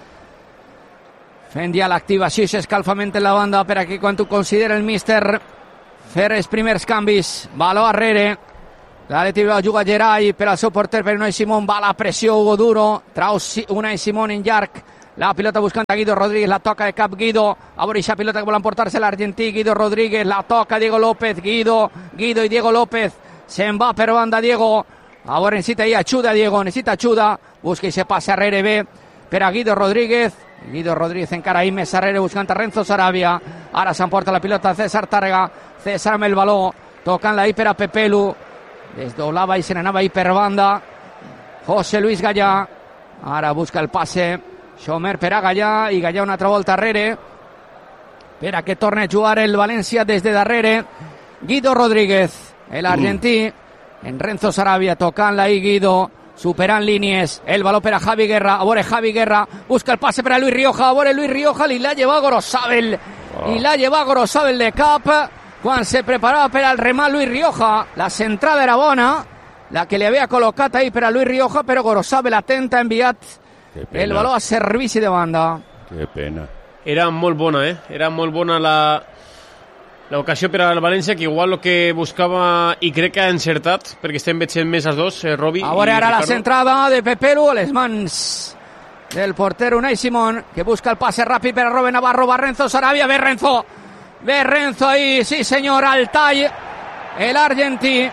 Fent ja l'activació i escalfament en la banda per aquí quan ho considera el míster fer els primers canvis. Baló arrere. L'Atleti Bilbao juga Gerai per al seu porter, per Unai Simón. Va la pressió, Hugo Duro. Trau Unai Simón en llarg. La pilota buscant a Guido Rodríguez, la toca de cap Guido. A veure aquesta pilota que volen portar-se l'argentí. Guido Rodríguez, la toca Diego López. Guido i Diego López. Se'n va per banda Diego. A veure, necessita ahí ajuda Diego, necessita ajuda. Busca i se passa arrere bé per a Guido Rodríguez. Guido Rodríguez encara ahí més arrere buscant a Renzo Sarabia. Ara s'emporta la pilota César Tàrrega. César amb el baló, tocant-la ahí per a Pepelu. Desdoblava i se n'anava ahí per banda José Luis Gallà. Ara busca el passe Xomer per a Gallà, i Gallà una altra volta darrere per a que torni a jugar el València des de darrere. Guido Rodríguez, l'argentí, en Renzo Sarabia, tocant-la ahí Guido, superant línies, el baló per a Javi Guerra. A veure, Javi Guerra busca el passe per a Luis Rioja. A veure, Luis Rioja li l'ha llevat Gorosabel, i l'ha llevat Gorosabel de cap quan se preparava per al remat Luis Rioja. La centrada era bona, la que li havia col·locat ahí per a Luis Rioja, però Gorosabel atenta ha enviat el baló a servici de banda. Que pena. Era molt bona, Era molt bona l'ocasió per al València, que igual el que buscava, i crec que ha encertat, perquè estem veient més els dos, Robi. A veure ara la centrada de Pepelu a les mans del porter Unai Simón, que busca el passe ràpid per a Robben Navarro. Va Renzo Sarabia, ve Renzo ahí, sí senyor, al tall, l'argentí.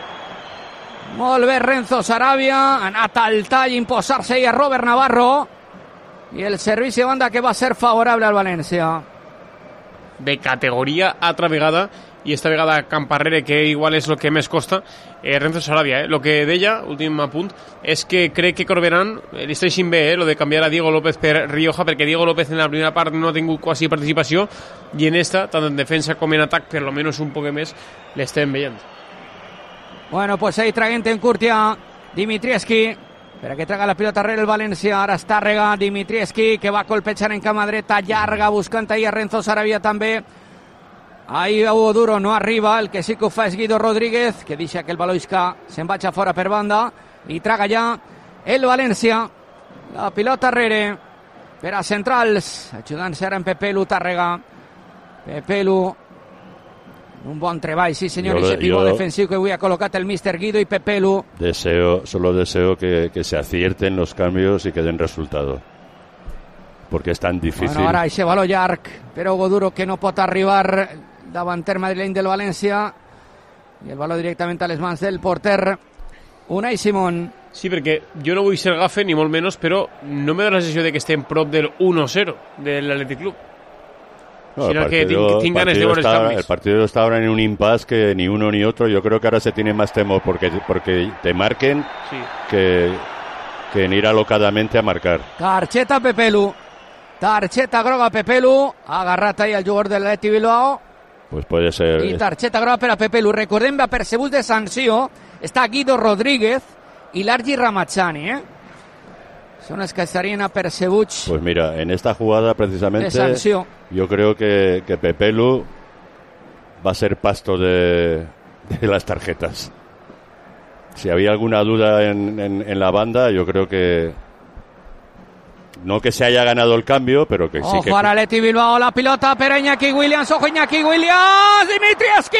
Molt bé Renzo Sarabia, ha anat al tall, imposar-se ahí a Robben Navarro, i el servici de banda que va ser favorable al València. De categoria altra vegada, i esta vegada camparrere, que igual és el que més costa. Renzo Sarabia, lo que deia, últim apunt, és que crec que Corberán li està així bé, lo de canviar a Diego López per Rioja, perquè Diego López en la primera part no ha tingut quasi participació, i en esta, tant en defensa com en atac, per lo menos un poc més, l'estem veient. Bueno, pues ahí traguent en curtia Dimitrievski, per a que traga la pilota arrere el València. Ara està Tàrrega, Dimitrievski, que va colpejant en cama dreta, llarga, buscant ahí a Renzo Sarabia també. Ahí Hugo Duro no arriba, el que sí que ho fa és Guido Rodríguez, que deixa que el baló isca se'n vaig a fora per banda, i traga ja el València. La pilota arrere per a centrals, ajudant-se ara en Pepelu, Tàrrega. Pepelu, un bon treball, sí senyor, ese pivot defensiu que avui ha col·locat el míster Guido i Pepelu. Solo deseo que se acierten los cambios y que den resultado, porque es tan difícil. Bueno, ara ese baló llarg, però Hugo Duro que no pot arribar davanter madrileny del València, i el baló directament a les mans del porter Unai Simón. Sí, perquè jo no vull ser gafe ni molt menys, però no me da la sensació de que estem prop del 1-0 de l'Atlètic Club. No, el partido está ahora en un impasse que ni uno ni otro. Yo creo que ahora se tiene más temor porque te marquen, sí, que en ir alocadamente a marcar. Targeta Pepelu, targeta groga Pepelu, ha agarrat ahí el jugador de l'Atleti Bilbao. Pues puede ser. I targeta groga per a Pepelu. Recordem, va percebuts de sanció, està Guido Rodríguez i l'Argi Ramachani, Son els que estarien apercebuts. Pues mira, en esta jugada precisamente yo creo que Pepelu va a ser pasto de las tarjetas. Si había alguna duda en la banda, yo creo que no que se haya ganado el cambio, pero que sí que... Ojo, Atleti Bilbao, la pilota per Iñaki Williams. Ojo, Iñaki Williams, Dimitrievski!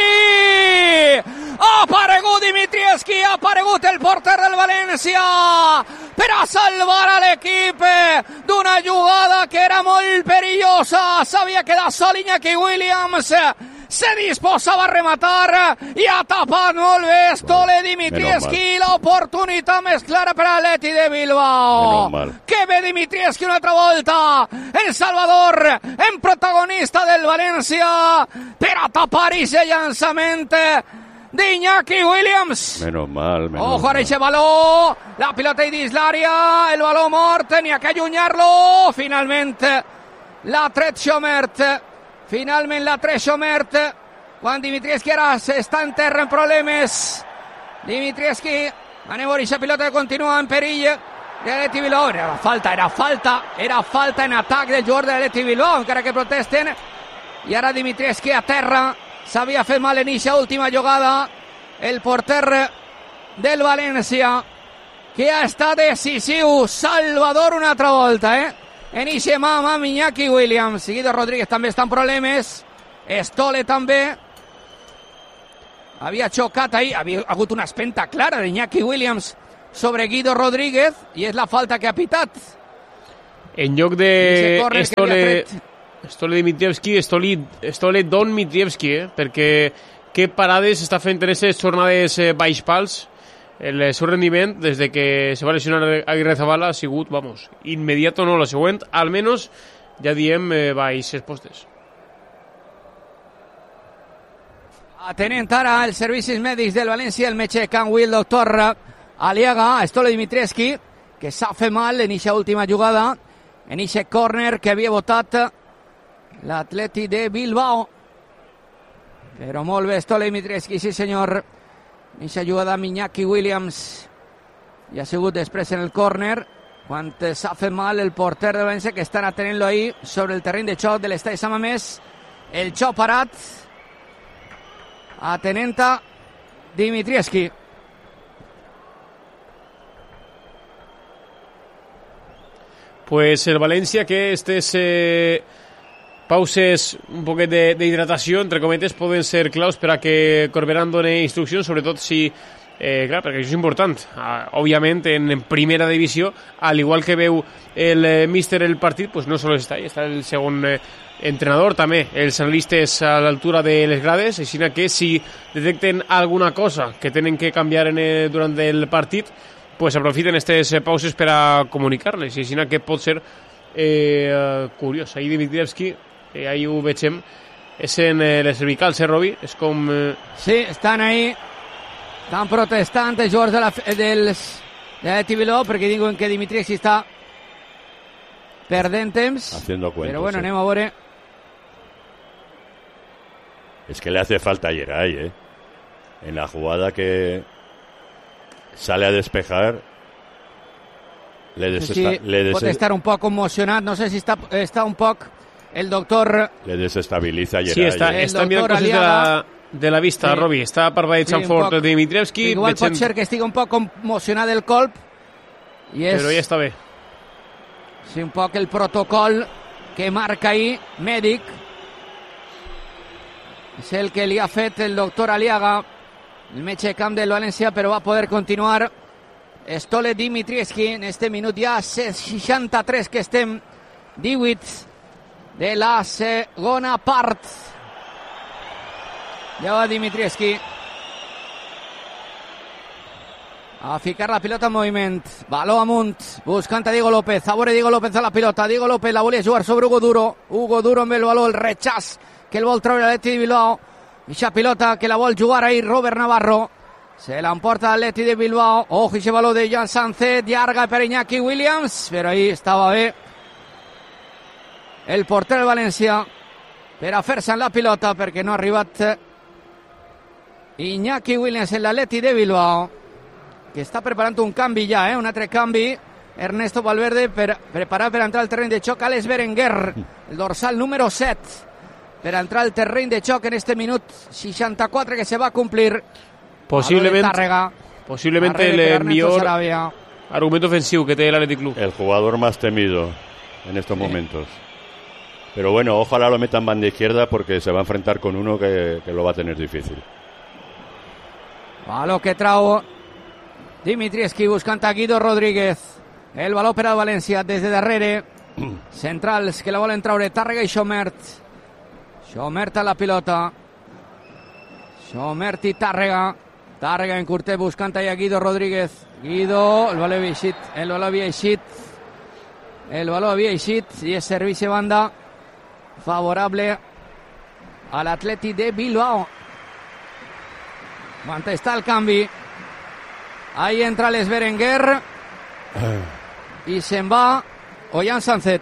Ha aparegut Dimitrievski, ha aparegut el porter del València per a salvar a l'equip d'una jugada que era molt perillosa. S'havia quedat sol Iñaki Williams, se disposava a rematar i ha tapat molt bé Stole Dimitrievski. L'oportunitat més clara per a l'Atleti de Bilbao. Que ve Dimitrievski una altra volta, El Salvador en protagonista del València per a tapar ese llançament d'Iñaki Williams. Menos mal. Ojo a ese baló, la pilota dins l'àrea, el baló mort, n'hi ha que allunyar-lo. Finalment l'ha tret Xomert. Finalment l'ha tret Xomert, quan Dimitrievski ara està en terra en problemes. Dimitrievski, anem a veure aquesta pilota que continua en perill de l'Atleti Bilbao. Era falta en atac del jugador de l'Atleti Bilbao, encara que protesten. I ara Dimitrievski a terra, s'havia fet mal en eixa última jugada el porter del València, que ha estat decisiu. Salvador una altra volta, en eixe mà amb Iñaki Williams. Guido Rodríguez també està en problemes, Estole també. Havia xocat ahir, havia hagut una espenta clara d'Iñaki Williams sobre Guido Rodríguez, i és la falta que ha pitat. En lloc de Estole Dimitrievski, Estole Don Mitrievski, perquè que parades està fent en aquestes jornades baix pals. El seu rendiment, des de que se va lesionar Aguirre Zabala, ha sigut, vamos, immediato, no la següent, almenys, ja diem, baixes postes. Atenent ara els servicis mèdics del València, el metge de Can Will, doctor Aliaga, Estole Dimitrievski, que s'ha fet mal en eixa última jugada, en eixe córner que havia votat l'Atleti de Bilbao. Però molt bé, Estole Dimitrievski, sí senyor. Eixa jugada amb Iñaki Williams i ha sigut després en el córner quan s'ha fet mal el porter de València, que estan atenent-lo ahir sobre el terreny de xoc de l'estadi Sant Mamés. El xoc parat, atenent a Dimitrievski. Pues el València, que estes pauses un poquet d'hidratació, entre cometes, poden ser claus per a que Corberán doni instruccions, sobretot si, clar, perquè això és important, òbviament en primera divisió, al igual que veu el míster el partit, pues no sols està el segon entrenador, també els analistes a l'altura de les grades, així que si detecten alguna cosa que tenen que canviar durant el partit, pues aprofiten aquestes pauses per a comunicar-les, i així que pot ser curiós. Ahir Dimitrievski, ahí ho vegem, és en les cervicals, Robi? És com... Sí, estan ahí, estan protestant els jugadors de l'Atleti Bilbao, perquè diuen que Dimitrievski està perdent temps. Haciendo cuentos, però bueno, anem a veure. Es que le hace falta a Yeray, en la jugada que sale a despejar, pot estar un poc emocionat, no sé si està un poc el doctor... Le desestabiliza Yeray. Sí, està enviant coses de la vista, sí. Robi. Està parvalitzant fort Dimitrievski. Igual pot ser que estigui un poc emocionat del colp. Però ja està bé. Sí, un poc el protocol que marca ahí, mèdic. És el que li ha fet el doctor Aliaga, el metge de camp del València, però va poder continuar Estole Dimitrievski en este minut ja 63 que estem, 18 de la segona part. Ja va Dimitrievski a ficar la pilota en moviment, baló amunt, buscant a Diego López, a veure Diego López a la pilota, Diego López la volia jugar sobre Hugo Duro amb el baló, el rechaç que el vol treure l'Atleti de Bilbao, eixa pilota que la vol jugar ahí Robert Navarro, se l'emporta l'Atleti de Bilbao. Ojo, eixe baló de Jan Sánchez, llarga per Iñaki Williams, però ahí estava bé el porter del València per a fer-se en la pilota, perquè no ha arribat Iñaki Williams en l'Atleti de Bilbao, que està preparant un canvi ja, un altre canvi. Ernesto Valverde preparat per entrar al terreny de xoc. Alex Berenguer, el dorsal número 7, per entrar al terreny de xoc en este minut 64 que se va a cumplir. Posiblemente el millor argumento ofensivo que tiene el Athletic Club. El jugador más temido en estos momentos. Pero bueno, ojalá lo metan banda izquierda, porque se va a enfrentar con uno que lo va a tener difícil. Baló que trau Dimitrievski buscant a Guido Rodríguez. El baló per al València des de darrere. Centrals que la volen traure, Tàrrega i Xomert. Xomert a la pilota. Xomert i Tàrrega. Tàrrega en curtet buscant a Guido Rodríguez. Guido, el baló havia eixit. I és servici banda favorable a l'Atleti de Bilbao. Quan està el canvi, ahí entra Alex Berenguer y se'n va Ollán Sánchez.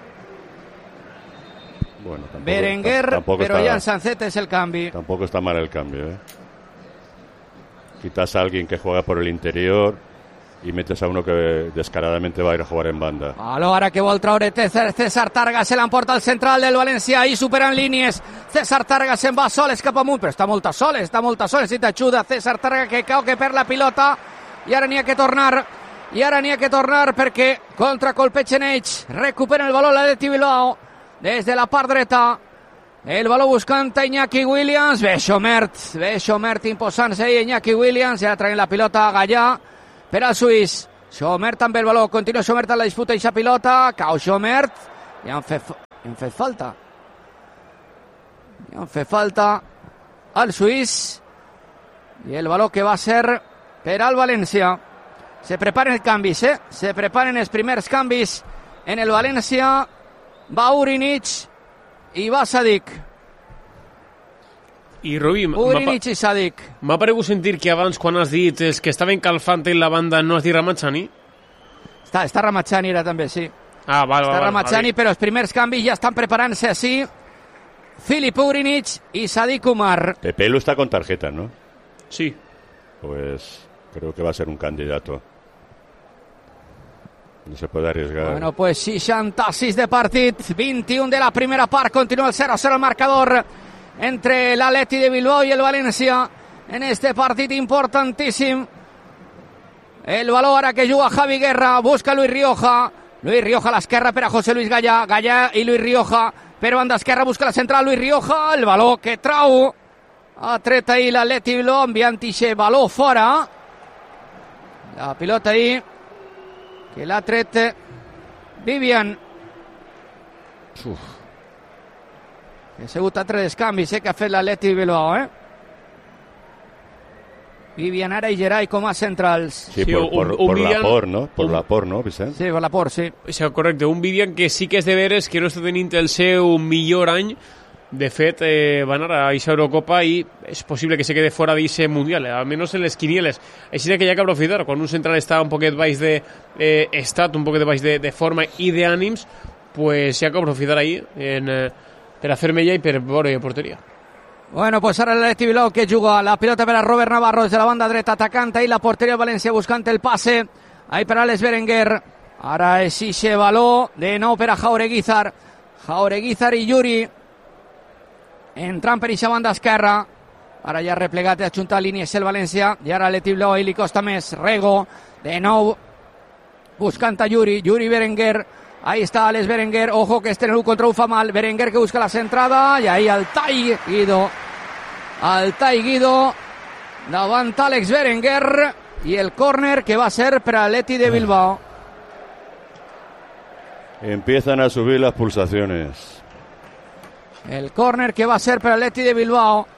Bueno, Berenguer, pero Ollán Sánchez es el cambio. Tampoco está mal el cambio, Quitas a alguien que juega por el interior y metes a uno que descaradamente va a ir a jugar en banda. Ahora que vol traure César Targa, se l'emporta al central del València i superant línies. César Targa se'n va soles cap amunt, però està molt soles, necessita ajuda. César Targa que cau, que perd la pilota i ara n'hi ha que tornar, perquè contracolpegen ells, recupera el valor l'Atleti Bilbao des de la part dreta. El valor buscant a Iñaki Williams, ve Xomert imposant-se ahí, Iñaki Williams, ja traient la pilota a Gallà per al suís. Xomert amb el valor, continua Xomert en la disputa i la pilota, cau Xomert, i han fet falta al suís, i el valor que va ser per al València. Se preparen els canvis, se preparen els primers canvis en el València. Va Urinic i va Sadik. I Rubí, Urinic i Sadik. M'ha paregut sentir que abans, quan has dit els que estaven calfant en la banda, no has dit Ramazani? Està Ramazani ara també, sí. Està Ramazani, però els primers canvis ja estan preparant-se així. Filip Urinic i Sadik Umar. Pepelu está con tarjeta, ¿no? Sí. Pues creo que va a ser un candidato. No se puede arriesgar. Bueno, pues 66 de partit, 21 de la primera part, continua el 0-0 el marcador entre l'Atleti de Bilbao i el València en este partit importantíssim. El valor ara que juga Javi Guerra, busca Luis Rioja a l'esquerra per a José Luis Gallà i Luis Rioja per banda esquerra, busca la central Luis Rioja, el valor que trau, ha tret ahir l'Atleti Bilbao enviant ixe valor fora, la pilota ahir que l'ha tret Vivian. Que ha sigut altre dels canvis que ha fet l'Atleti Bilbao, Vivian ara i Gerai com a centrals. Sí, por Laporte, ¿no? Por Laporte, ¿no, Vicent? Sí, por Laporte, sí. Sí, correcte, un Vivian que sí que és de veres que no està tenint el seu millor any. De fet, va anar a aquesta Eurocopa i és possible que se quede fora d'aquest Mundial, almenys en les quinieles. Així que hi ha que aprofitar, quan un central està un poquet baix d'estat, un poquet baix de forma i d'ànims, pues hi ha que aprofitar ahí per a fer mella i per veure porteria. Bueno, pues ara l'Atleti Bilbao que juga la pilota per a Robert Navarro des de la banda dreta, atacant ahí la porteria de València buscant el passe, ahí per a Alex Berenguer. Ara és ixe valor de nou per a Jaureguizar i Yuri entrant per aquesta banda esquerra. Ara ja replegat i ajuntat línies el València i ara l'Atleti Bilbao i li costa més. Rego de nou buscant a Yuri Berenguer. Ahí está Alex Berenguer, ojo que este en el 1 contra 1 fa mal, Berenguer que busca la centrada y ahí Altay Guido davant Alex Berenguer y el córner que va a ser per Atleti de Bilbao. Empiezan a subir las pulsaciones. El córner que va a ser per Atleti de Bilbao.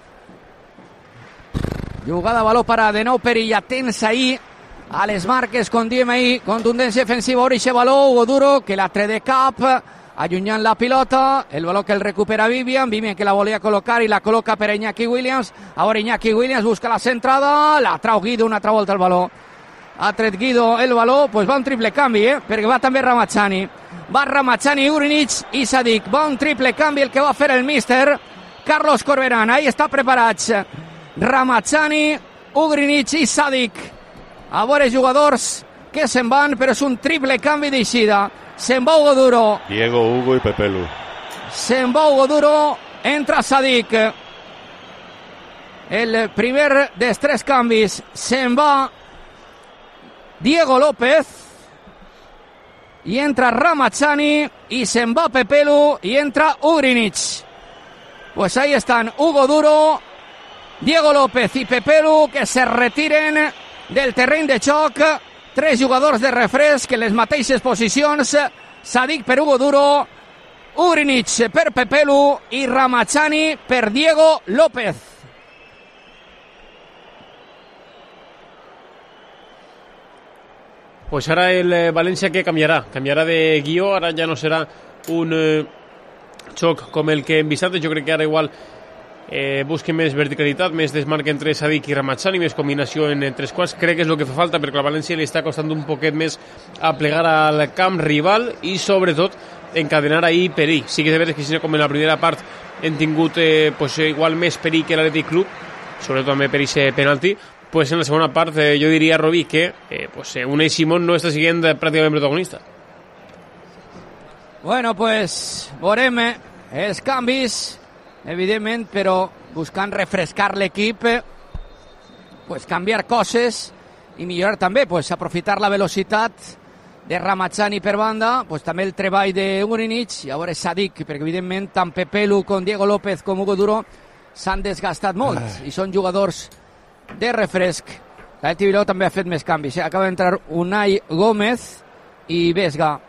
Jugada baló para de nou Peri, atents ahí a les marques, com diem ahir, contundència defensiva, orixe baló, Hugo Duro, que la tre de cap, allunyant la pilota, el baló que el recupera Vivian que la volia col·locar i la col·loca per Iñaki Williams, ara Iñaki Williams busca la centrada, la trau Guido una altra volta el baló, ha tret Guido el baló, pues va un triple canvi, perquè va també Ramazani, Urinic i Sadik, va un triple canvi el que va fer el míster Carlos Corberán, ahí està preparats, Ramazani, Urinic i Sadik. A veure jugadors que se'n van, però és un triple canvi d'eixida. Se'n va Hugo Duro. Diego, Hugo i Pepelu. Se'n va Hugo Duro, entra Sadik. El primer dels tres canvis. Se'n va Diego López. I entra Ramazani. I se'n va Pepelu. I entra Urinic. Pues ahí están Hugo Duro, Diego López i Pepelu que se retiren del terreny de xoc, tres jugadors de refresc en les mateixes posicions, Sadik per Hugo Duro, Urinic per Pepelu i Ramazani per Diego López. Pues ara el València que canviarà de guió, ara ja no serà un xoc com el que hem vist antes, jo crec que ara igual busquen més verticalitat, més desmarc entre Sadik i Ramazani, més combinació en tres quarts, crec que és el que fa falta perquè la València li està costant un poquet més a plegar al camp rival i sobretot encadenar ahí perill. Sí que és de veres que si no, com en la primera part hem tingut pues, igual més perill que l'Atlètic Club, sobretot també per aquest penalti, pues en la segunda parte yo diria, Robi, que Unai Simón no està siguent pràcticament protagonista. Bueno, pues veurem els canvis, evidentment, però buscant refrescar l'equip, pues canviar coses i millorar també, pues aprofitar la velocitat de Ramazani per banda, pues també el treball de Urinic i a veure Sadik, perquè evidentment tant Pepelu com Diego López com Hugo Duro s'han desgastat molt i són jugadors de refresc. L'Atleti Bilbao també ha fet més canvis. Acaba d'entrar Unai Gómez i Vesga.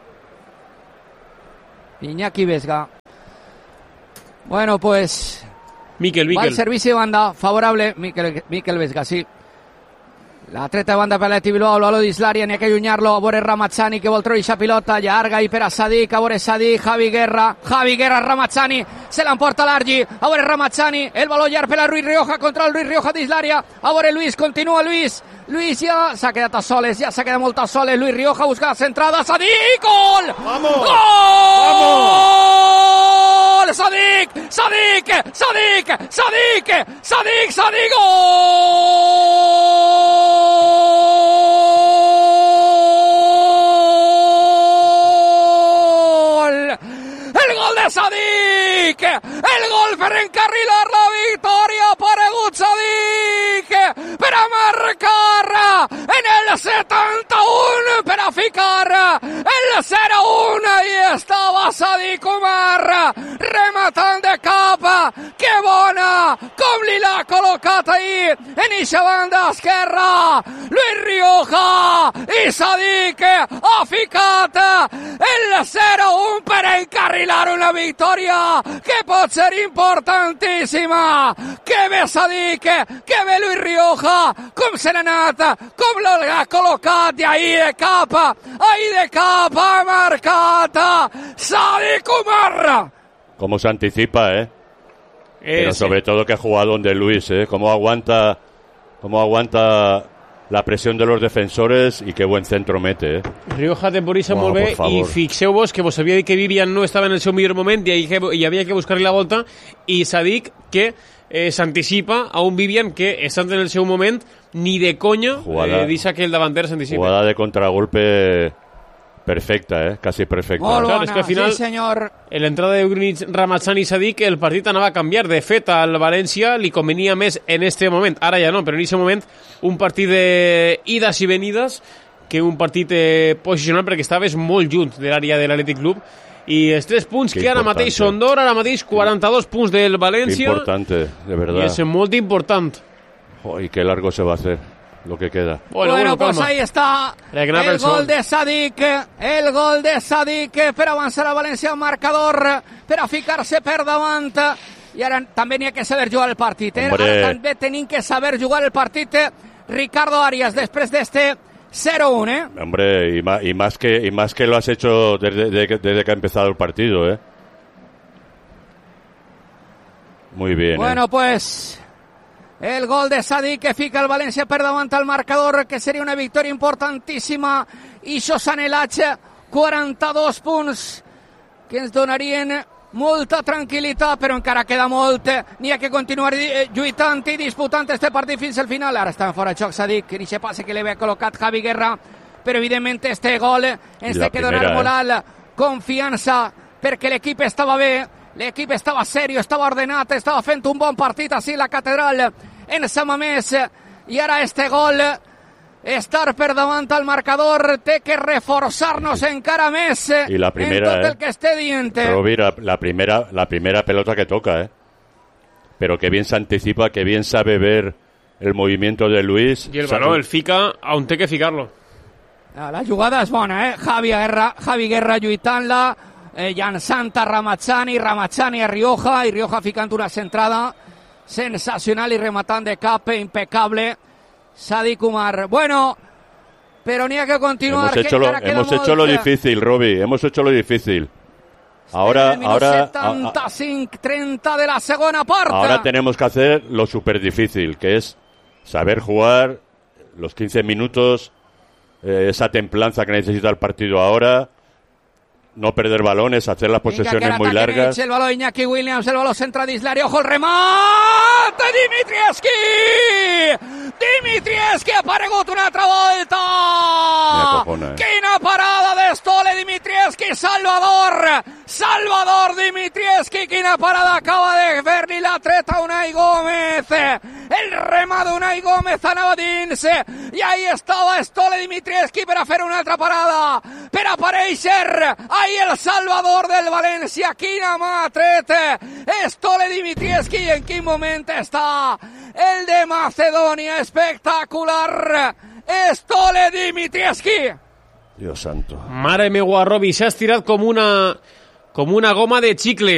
Iñaki Vesga. Bueno, pues Miquel. Va el servici de banda favorable. Miquel Vesga, sí. La treta de banda per l'Atleti Bilbao, el valor d'Islària, n'hi ha que allunyar-lo, a veure Ramazani que vol treure pilota, llarga i per a Sadik, a veure Sadik, Javi Guerra, Ramazani, se l'emporta l'Argi, a veure Ramazani, el valor llarg per a Luis Rioja, contra el Luis Rioja d'Islària, a veure Luis, continua Luis ja s'ha quedat a soles, molt a soles, Luis Rioja busca la centrada, Sadik, gol! ¡Vamos! ¡Gol! ¡Vamos! Sadik, gol! El gol de Sadik, el gol per encarrilar la victòria, aparegut Sadik per a marcar en el 71 per a ficar el 0-1 i estava Sadik Umar rematant de cap, que bona com li l'ha col·locat ahir en eixa banda esquerra Luis Rioja i Sadik ha ficat el 0-1 per encarrilar una victòria que pot ser importantíssima. Que bé Sadik, que bé Luis Rioja, com se n'ha anat, com l'ha col·locat i ahir de cap ha marcat Sadik Umar. Cómo se anticipa, pero sobre todo que ha jugado donde Luis, cómo aguanta la presión de los defensores i que buen centro mete, Rioja temporiza molt bé i fixeu-vos que vos havia dit que Vivian no estava en el seu millor moment i havia que buscar-li la volta, i Sadik que s'anticipa a un Vivian que estant en el seu moment ni de conya deixa que el davanter s'anticipi. Jugada de contragolpe perfecta, casi perfecta. Molt bona, és que al final, sí senyor. En l'entrada de Urinic, Ramazani i Sadik, el partit anava a canviar. De fet, al València li convenia més en este moment, ara ja no, però en aquest moment un partit d'ides i venides que un partit posicional, perquè estaves molt junt de l'àrea de l'Atlètic Club. I els 3 punts que ara mateix són d'or, ara mateix 42 punts del València. Qué importante, de verdad. Y es muy importante. Y qué largo se va a hacer lo que queda. Bueno, pues ahí está el gol de Sadik, per avançar a València al marcador, per a ficar-se per davant. I ara també n'hi ha que saber jugar el partit. Ara també tenim que saber jugar el partit. Ricardo Arias, després d'este 0-1, Hombre, y más que lo has hecho desde que ha empezado el partido, Muy bien. Bueno, pues el gol de Sadik que fica el València per davant al marcador, que seria una victòria importantíssima, i això s'anhelats 42 punts que ens donarien molta tranquil·litat, però encara queda molt. N'hi ha que continuar lluitant i disputant este partit fins al final. Ara està en fora de joc Sadik, i se passe que li havia col·locat Javi Guerra, però evidentment este gol ens té que donar moral, confiança, perquè l'equip estava bé, l'equip estava serio, estava ordenat, estava fent un bon partit així la Catedral en Samamés, i ara este gol, estar per davant al marcador, té que reforçar-nos encara més y la primera, en tot el que esté dient. Rovira, la primera pelota que toca, pero que bien se anticipa, que bien sabe ver el movimiento de Luis. Y el balón, el fica, on té que ficar-lo. La jugada és bona, Javi Guerra lluitant-la, llançant a Ramazani a Rioja, i Rioja ficant una centrada sensacional i rematant de cap, impecable, Sadik Umar. Bueno, pero ni hay que continuar. Hemos hecho lo difícil, Robi, hemos hecho lo difícil. Ahora 75-30 de la segunda parte. Ahora tenemos que hacer lo súper difícil, que es saber jugar los 15 minutos, esa templanza que necesita el partido ahora, no perder balones, hacer las posesiones muy largas. El balón Iñaki Williams, el balón centra d'Islària, ojo el remate, Dimitrievski, Dimitrievski ha aparegut una altra volta. Quina parada de Stole Dimitrievski, Salvador Dimitrievski, quina parada acaba de fer-li la treta Unai Gómez. El remat d'Unai Gómez anava dins i ahí estava Stole Dimitrievski per a fer una altra parada, per aparèixer ahí el Salvador del València. Quina mà ha tret Stole Dimitrievski i en quin moment està el de Macedònia. Espectacular Stole Dimitrievski. Dios santo. Mare meua, Robi, s'ha estirat com una goma de xicle.